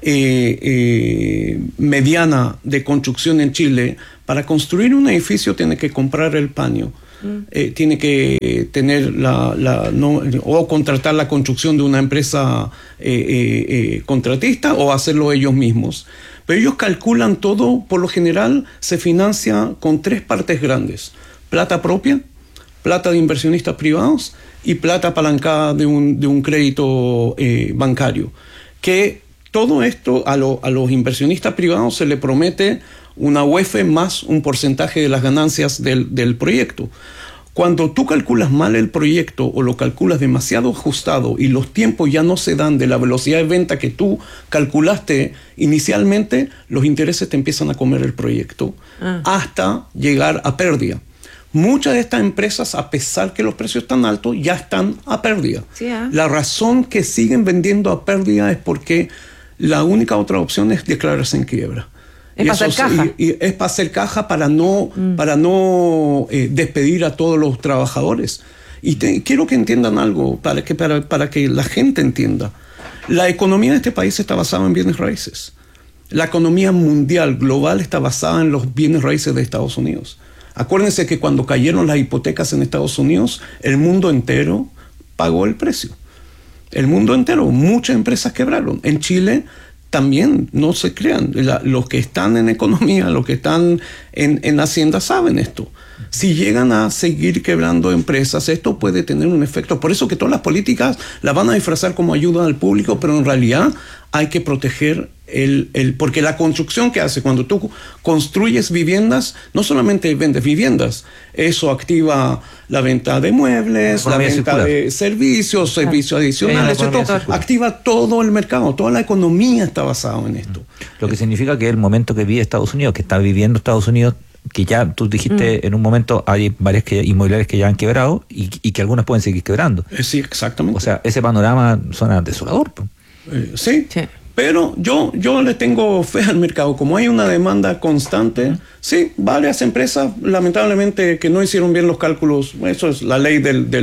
mediana de construcción en Chile, para construir un edificio tiene que comprar el paño. Tiene que tener o contratar la construcción de una empresa contratista o hacerlo ellos mismos. Pero ellos calculan todo, por lo general se financia con 3 partes grandes: plata propia, plata de inversionistas privados y plata apalancada de un crédito bancario. Que todo esto a los inversionistas privados se le promete una UEF más un porcentaje de las ganancias del proyecto. Cuando tú calculas mal el proyecto o lo calculas demasiado ajustado y los tiempos ya no se dan de la velocidad de venta que tú calculaste inicialmente, los intereses te empiezan a comer el proyecto hasta llegar a pérdida. Muchas de estas empresas, a pesar que los precios están altos, ya están a pérdida. Sí, La razón que siguen vendiendo a pérdida es porque la única otra opción es declararse en quiebra. Es para hacer caja. Es para hacer caja, para no despedir a todos los trabajadores. Y quiero que entiendan algo, para que la gente entienda. La economía de este país está basada en bienes raíces. La economía mundial, global, está basada en los bienes raíces de Estados Unidos. Acuérdense que cuando cayeron las hipotecas en Estados Unidos, el mundo entero pagó el precio. El mundo entero, muchas empresas quebraron. En Chile también, no se crean, los que están en economía, los que están en Hacienda saben esto. Si llegan a seguir quebrando empresas, esto puede tener un efecto. Por eso que todas las políticas las van a disfrazar como ayuda al público, pero en realidad hay que proteger porque la construcción que hace cuando tú construyes viviendas, no solamente vendes viviendas, eso activa la venta de muebles, la venta circular de servicios adicionales, activa todo el mercado, toda la economía está basada en esto. Lo que significa que el momento que vive Estados Unidos, que está viviendo Estados Unidos, que ya tú dijiste en un momento hay varias inmobiliarias que ya han quebrado y que algunas pueden seguir quebrando. Sí, exactamente. O sea, ese panorama suena desolador. Sí. Pero yo le tengo fe al mercado. Como hay una demanda constante, sí, varias empresas, lamentablemente, que no hicieron bien los cálculos, eso es la ley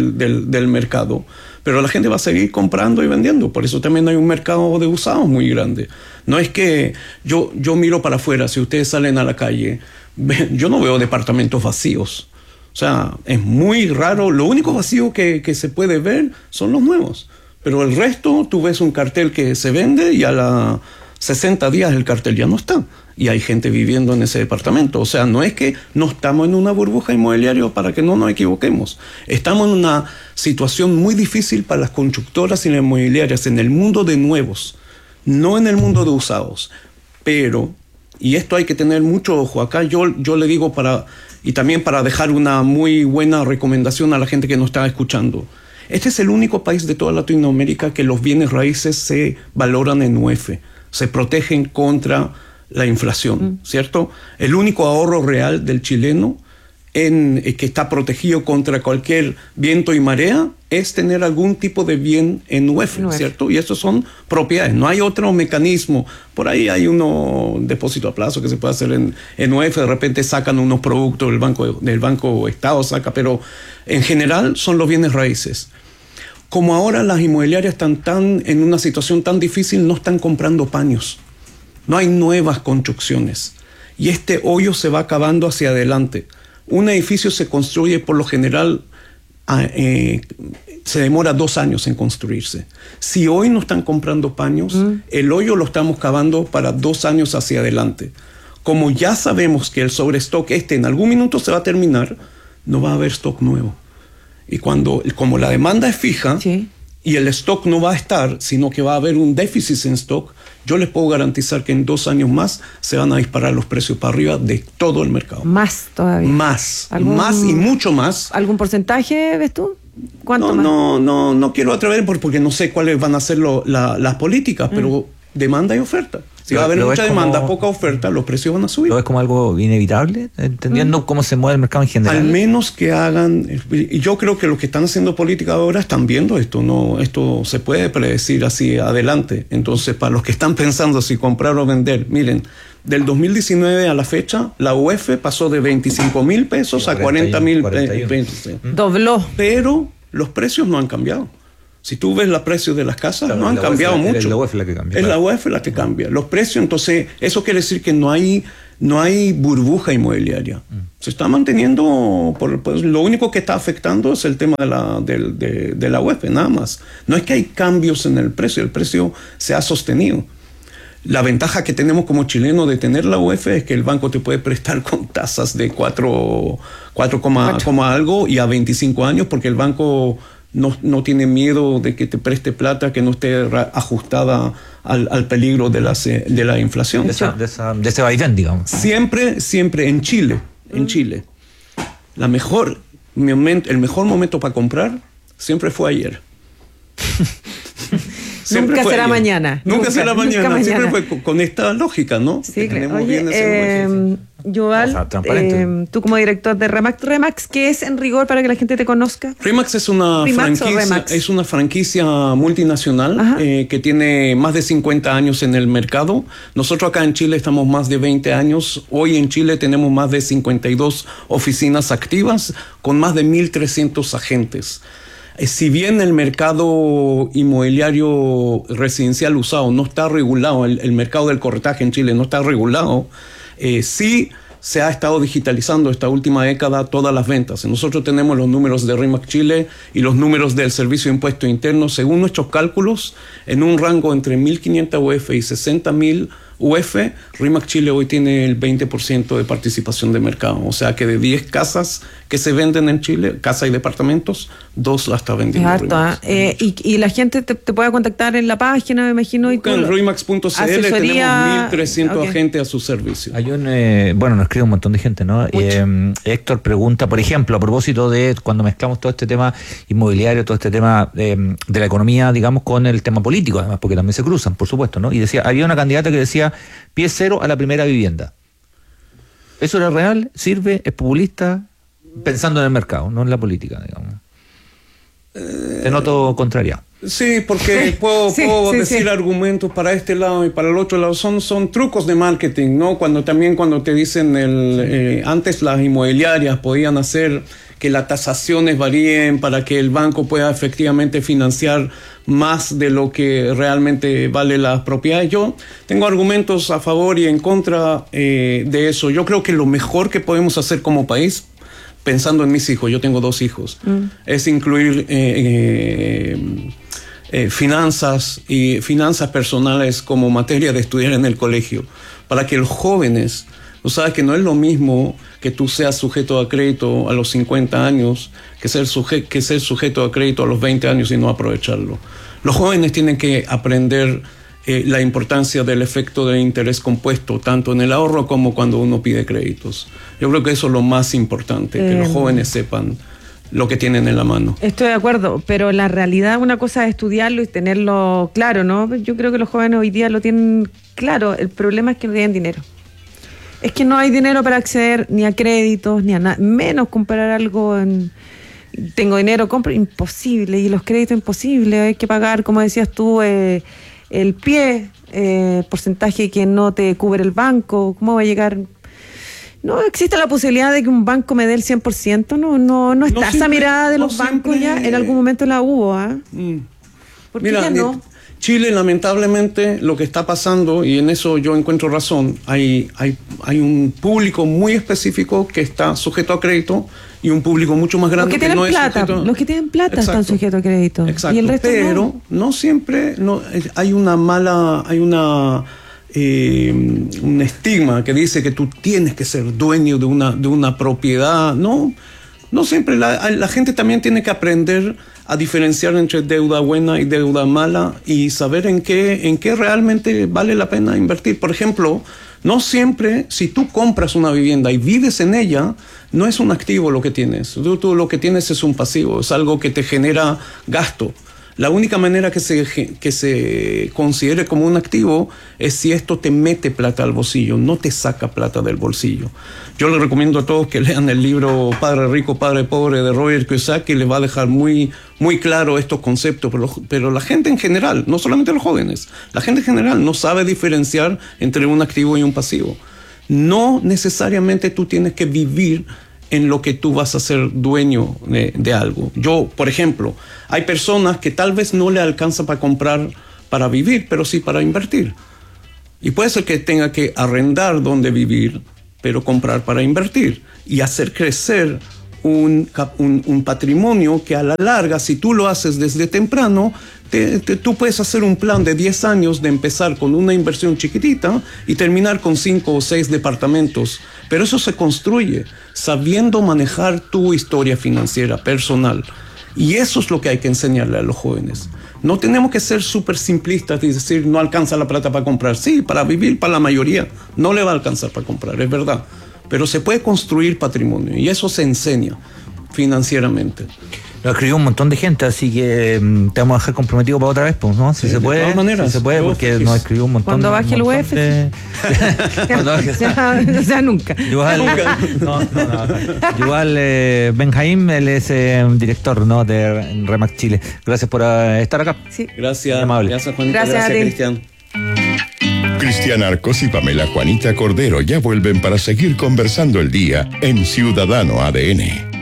del mercado. Pero la gente va a seguir comprando y vendiendo. Por eso también hay un mercado de usados muy grande. No es que yo miro para afuera, si ustedes salen a la calle, yo no veo departamentos vacíos. O sea, es muy raro. Lo único vacío que se puede ver son los nuevos. Pero el resto, tú ves un cartel que se vende y a los 60 días el cartel ya no está. Y hay gente viviendo en ese departamento. O sea, no es que no estamos en una burbuja inmobiliaria, para que no nos equivoquemos. Estamos en una situación muy difícil para las constructoras y las inmobiliarias en el mundo de nuevos, no en el mundo de usados. Pero, y esto hay que tener mucho ojo, acá yo le digo y también para dejar una muy buena recomendación a la gente que nos está escuchando. Este es el único país de toda Latinoamérica que los bienes raíces se valoran en UEF, se protegen contra la inflación, ¿cierto? El único ahorro real del chileno que está protegido contra cualquier viento y marea es tener algún tipo de bien en UEF, ¿cierto? Y estos son propiedades, no hay otro mecanismo. Por ahí hay depósito a plazo que se puede hacer en UEF, de repente sacan unos productos del Banco Estado saca, pero en general son los bienes raíces. Como ahora las inmobiliarias están en una situación tan difícil, no están comprando paños. No hay nuevas construcciones. Y este hoyo se va acabando hacia adelante. Un edificio se construye por lo general, se demora 2 años en construirse. Si hoy no están comprando paños, el hoyo lo estamos cavando para 2 años hacia adelante. Como ya sabemos que el sobrestock en algún minuto se va a terminar, no va a haber stock nuevo. Y como la demanda es fija, y el stock no va a estar, sino que va a haber un déficit en stock, yo les puedo garantizar que en 2 años más se van a disparar los precios para arriba de todo el mercado. Más todavía. Más y mucho más. ¿Algún porcentaje, ves tú? ¿Cuánto más? No quiero atrever porque no sé cuáles van a ser las políticas, pero demanda y oferta. Si va a haber mucha demanda, poca oferta, los precios van a subir. ¿Lo ves como algo inevitable? Entendiendo cómo se mueve el mercado en general. Al menos que hagan, y yo creo que los que están haciendo política ahora están viendo esto, esto se puede predecir así adelante. Entonces, para los que están pensando si comprar o vender, miren, del 2019 a la fecha, la UF pasó de 25,000 pesos a 40,000 pesos. Dobló. Pero los precios no han cambiado. Si tú ves los precios de las casas, no han cambiado mucho. Es la UF la que cambia. Es la UF la que cambia. Los precios, entonces, eso quiere decir que no hay burbuja inmobiliaria. Se está manteniendo, pues, lo único que está afectando es el tema de la UF, nada más. No es que hay cambios en el precio se ha sostenido. La ventaja que tenemos como chilenos de tener la UF es que el banco te puede prestar con tasas de 4, algo y a 25 años, porque el banco no tiene miedo de que te preste plata que no esté ajustada al peligro de la inflación. De ese vaivén, digamos. Siempre en Chile, el mejor momento para comprar siempre fue ayer. Nunca será mañana. Nunca será mañana. Siempre fue con esta lógica, ¿no? Sí, claro. Oye, Yuval, tú como director de Remax, ¿qué es en rigor para que la gente te conozca? Remax es una franquicia multinacional que tiene más de 50 años en el mercado. Nosotros acá en Chile estamos más de 20 años. Hoy en Chile tenemos más de 52 oficinas activas con más de 1.300 agentes. Si bien el mercado inmobiliario residencial usado no está regulado, el mercado del corretaje en Chile no está regulado, sí se ha estado digitalizando esta última década todas las ventas. Nosotros tenemos los números de RE/MAX Chile y los números del Servicio de Impuesto Interno. Según nuestros cálculos, en un rango entre 1.500 UF y 60.000 UF, RE/MAX Chile hoy tiene el 20% de participación de mercado. O sea que de 10 casas que se venden en Chile, casas y departamentos, 2 la está vendiendo RE/MAX. Y la gente te puede contactar en la página, me imagino. Y en RE/MAX.cl tenemos 1.300 agentes a su servicio. Hay nos escribe un montón de gente, ¿no? Héctor pregunta, por ejemplo, a propósito de cuando mezclamos todo este tema inmobiliario, todo este tema de la economía, digamos, con el tema político, además, porque también se cruzan, por supuesto, ¿no? Y decía, había una candidata que decía pie cero a la primera vivienda. ¿Eso era real? ¿Sirve? ¿Es populista? Pensando en el mercado, no en la política, digamos. Te noto contrariado. Sí, porque puedo decir argumentos para este lado y para el otro lado. Son trucos de marketing, ¿no? Cuando te dicen antes las inmobiliarias podían hacer que las tasaciones varíen para que el banco pueda efectivamente financiar más de lo que realmente vale las propiedades. Yo tengo argumentos a favor y en contra de eso. Yo creo que lo mejor que podemos hacer como país, pensando en mis hijos, yo tengo 2 hijos, es incluir finanzas y finanzas personales como materia de estudiar en el colegio, para que los jóvenes, tú sabes que no es lo mismo que tú seas sujeto a crédito a los 50 años que ser sujeto a crédito a los 20 años y no aprovecharlo. Los jóvenes tienen que aprender la importancia del efecto de interés compuesto, tanto en el ahorro como cuando uno pide créditos. Yo creo que eso es lo más importante, que los jóvenes sepan lo que tienen en la mano. Estoy de acuerdo, pero la realidad, una cosa es estudiarlo y tenerlo claro, ¿no? Yo creo que los jóvenes hoy día lo tienen claro. El problema es que no tienen dinero. Es que no hay dinero para acceder ni a créditos, ni a nada, menos comprar algo tengo dinero, compro, imposible, y los créditos imposible, hay que pagar, como decías tú, el pie, porcentaje que no te cubre el banco. ¿Cómo va a llegar? No existe la posibilidad de que un banco me dé el 100%, no está esa mirada de los bancos ya, en algún momento la hubo, ¿Por qué ya no? Chile, lamentablemente, lo que está pasando, y en eso yo encuentro razón, hay un público muy específico que está sujeto a crédito y un público mucho más grande que no es sujeto. Los que tienen plata están sujetos a crédito. Exacto. Y el resto pero no siempre, hay un estigma que dice que tú tienes que ser dueño de una propiedad. No No siempre, la gente también tiene que aprender a diferenciar entre deuda buena y deuda mala y saber en qué realmente vale la pena invertir. Por ejemplo, no siempre, si tú compras una vivienda y vives en ella, no es un activo lo que tienes. Tú lo que tienes es un pasivo, es algo que te genera gasto. La única manera que se considere como un activo es si esto te mete plata al bolsillo, no te saca plata del bolsillo. Yo les recomiendo a todos que lean el libro Padre Rico, Padre Pobre de Robert Kiyosaki, que les va a dejar muy, muy claro estos conceptos, pero la gente en general, no solamente los jóvenes, la gente en general no sabe diferenciar entre un activo y un pasivo. No necesariamente tú tienes que vivir en lo que tú vas a ser dueño de algo. Yo, por ejemplo, hay personas que tal vez no le alcanza para comprar para vivir, pero sí para invertir. Y puede ser que tenga que arrendar donde vivir, pero comprar para invertir y hacer crecer un patrimonio que a la larga, si tú lo haces desde temprano, tú puedes hacer un plan de 10 años de empezar con una inversión chiquitita y terminar con 5 o 6 departamentos. Pero eso se construye sabiendo manejar tu historia financiera personal. Y eso es lo que hay que enseñarle a los jóvenes. No tenemos que ser súper simplistas y decir no alcanza la plata para comprar. Sí, para vivir, para la mayoría no le va a alcanzar para comprar, es verdad. Pero se puede construir patrimonio y eso se enseña financieramente. Lo escribió un montón de gente, así que te vamos a dejar comprometido para otra vez, pues, ¿no? Si se puede, de todas maneras, si se puede, porque nos escribió un montón. Cuando baje el UF. O sea, nunca. Igual Benjamín, él es director, ¿no?, de Remax Chile. Gracias por estar acá. Sí. Gracias. Gracias, Juanita. Gracias, Cristian. Cristian Arcos y Pamela Juanita Cordero ya vuelven para seguir conversando el día en Ciudadano ADN.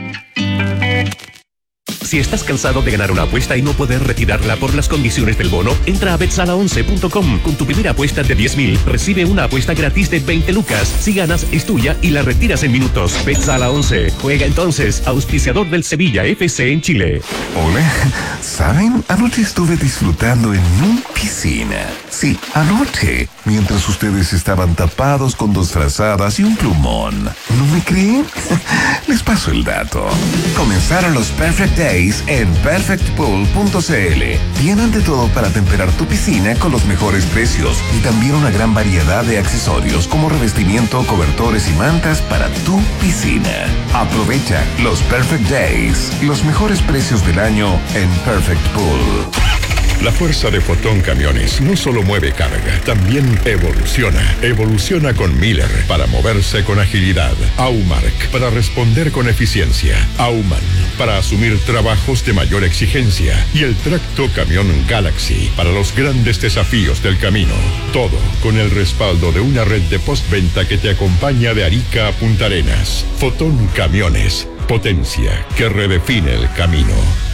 Si estás cansado de ganar una apuesta y no poder retirarla por las condiciones del bono, entra a betsala11.com. Con tu primera apuesta de 10.000, recibe una apuesta gratis de 20 lucas. Si ganas, es tuya y la retiras en minutos. Betsala 11. Juega entonces, auspiciador del Sevilla FC en Chile. Hola, ¿saben? Anoche estuve disfrutando en mi piscina. Sí, anoche, mientras ustedes estaban tapados con 2 frazadas y un plumón. ¿No me creen? Les paso el dato. Comenzaron los Perfect Days en perfectpool.cl. Tienen de todo para temperar tu piscina con los mejores precios y también una gran variedad de accesorios como revestimiento, cobertores y mantas para tu piscina. Aprovecha los Perfect Days, los mejores precios del año en Perfect Pool. La fuerza de Fotón Camiones no solo mueve carga, también evoluciona. Evoluciona con Miller para moverse con agilidad. Aumark para responder con eficiencia. Auman para asumir trabajos de mayor exigencia. Y el tracto camión Galaxy para los grandes desafíos del camino. Todo con el respaldo de una red de postventa que te acompaña de Arica a Punta Arenas. Fotón Camiones, potencia que redefine el camino.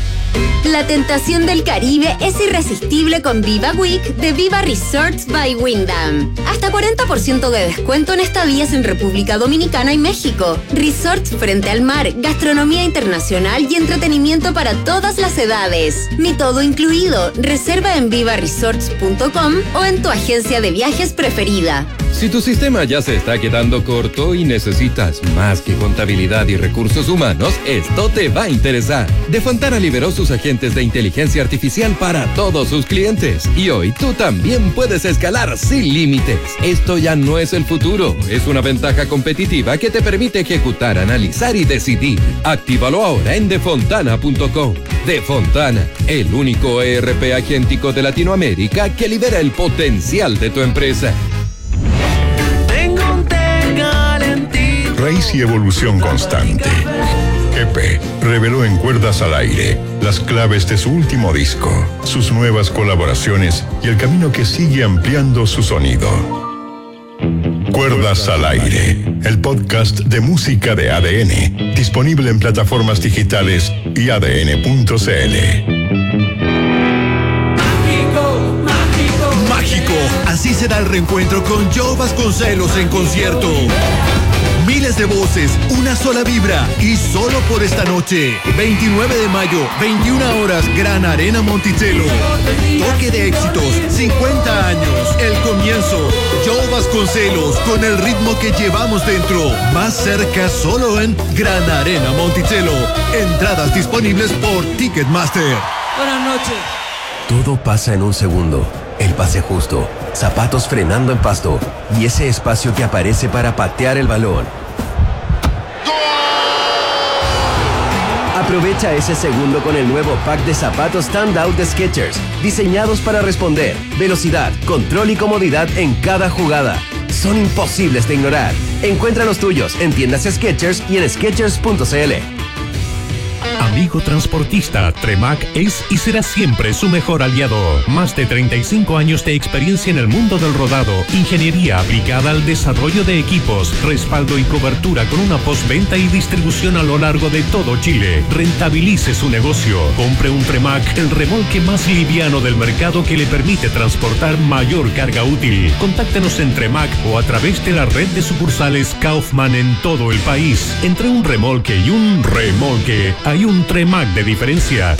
La tentación del Caribe es irresistible con Viva Week de Viva Resorts by Wyndham. Hasta 40% de descuento en estadías en República Dominicana y México. Resorts frente al mar, gastronomía internacional y entretenimiento para todas las edades. Mi todo incluido. Reserva en vivaresorts.com o en tu agencia de viajes preferida. Si tu sistema ya se está quedando corto y necesitas más que contabilidad y recursos humanos, esto te va a interesar. De Fontana liberó sus agentes de inteligencia artificial para todos sus clientes. Y hoy tú también puedes escalar sin límites. Esto ya no es el futuro, es una ventaja competitiva que te permite ejecutar, analizar y decidir. Actívalo ahora en defontana.com. De Fontana, el único ERP agéntico de Latinoamérica que libera el potencial de tu empresa. Raíz y evolución constante. EP reveló en Cuerdas al Aire las claves de su último disco, sus nuevas colaboraciones y el camino que sigue ampliando su sonido. Cuerdas al Aire, el podcast de música de ADN, disponible en plataformas digitales y ADN.cl. Mágico, así será el reencuentro con Joe Vasconcelos en concierto. miles de voces, una sola vibra y solo por esta noche. 29 de mayo, 21 horas, Gran Arena Monticello. Toque de éxitos, 50 años, el comienzo. Joe Vasconcelos con el ritmo que llevamos dentro. Más cerca solo en Gran Arena Monticello. Entradas disponibles por Ticketmaster. Buenas noches. Todo pasa en un segundo. El pase justo, zapatos frenando en pasto y ese espacio que aparece para patear el balón. Aprovecha ese segundo con el nuevo pack de zapatos Standout de Skechers, diseñados para responder, velocidad, control y comodidad en cada jugada. Son imposibles de ignorar. Encuentra los tuyos en tiendas Skechers y en Skechers.cl. Amigo transportista, Tremac es y será siempre su mejor aliado. Más de 35 años de experiencia en el mundo del rodado, ingeniería aplicada al desarrollo de equipos, respaldo y cobertura con una postventa y distribución a lo largo de todo Chile. Rentabilice su negocio. Compre un Tremac, el remolque más liviano del mercado que le permite transportar mayor carga útil. Contáctenos en Tremac o a través de la red de sucursales Kaufman en todo el país. Entre un remolque y un remolque hay un Tremac de diferencia.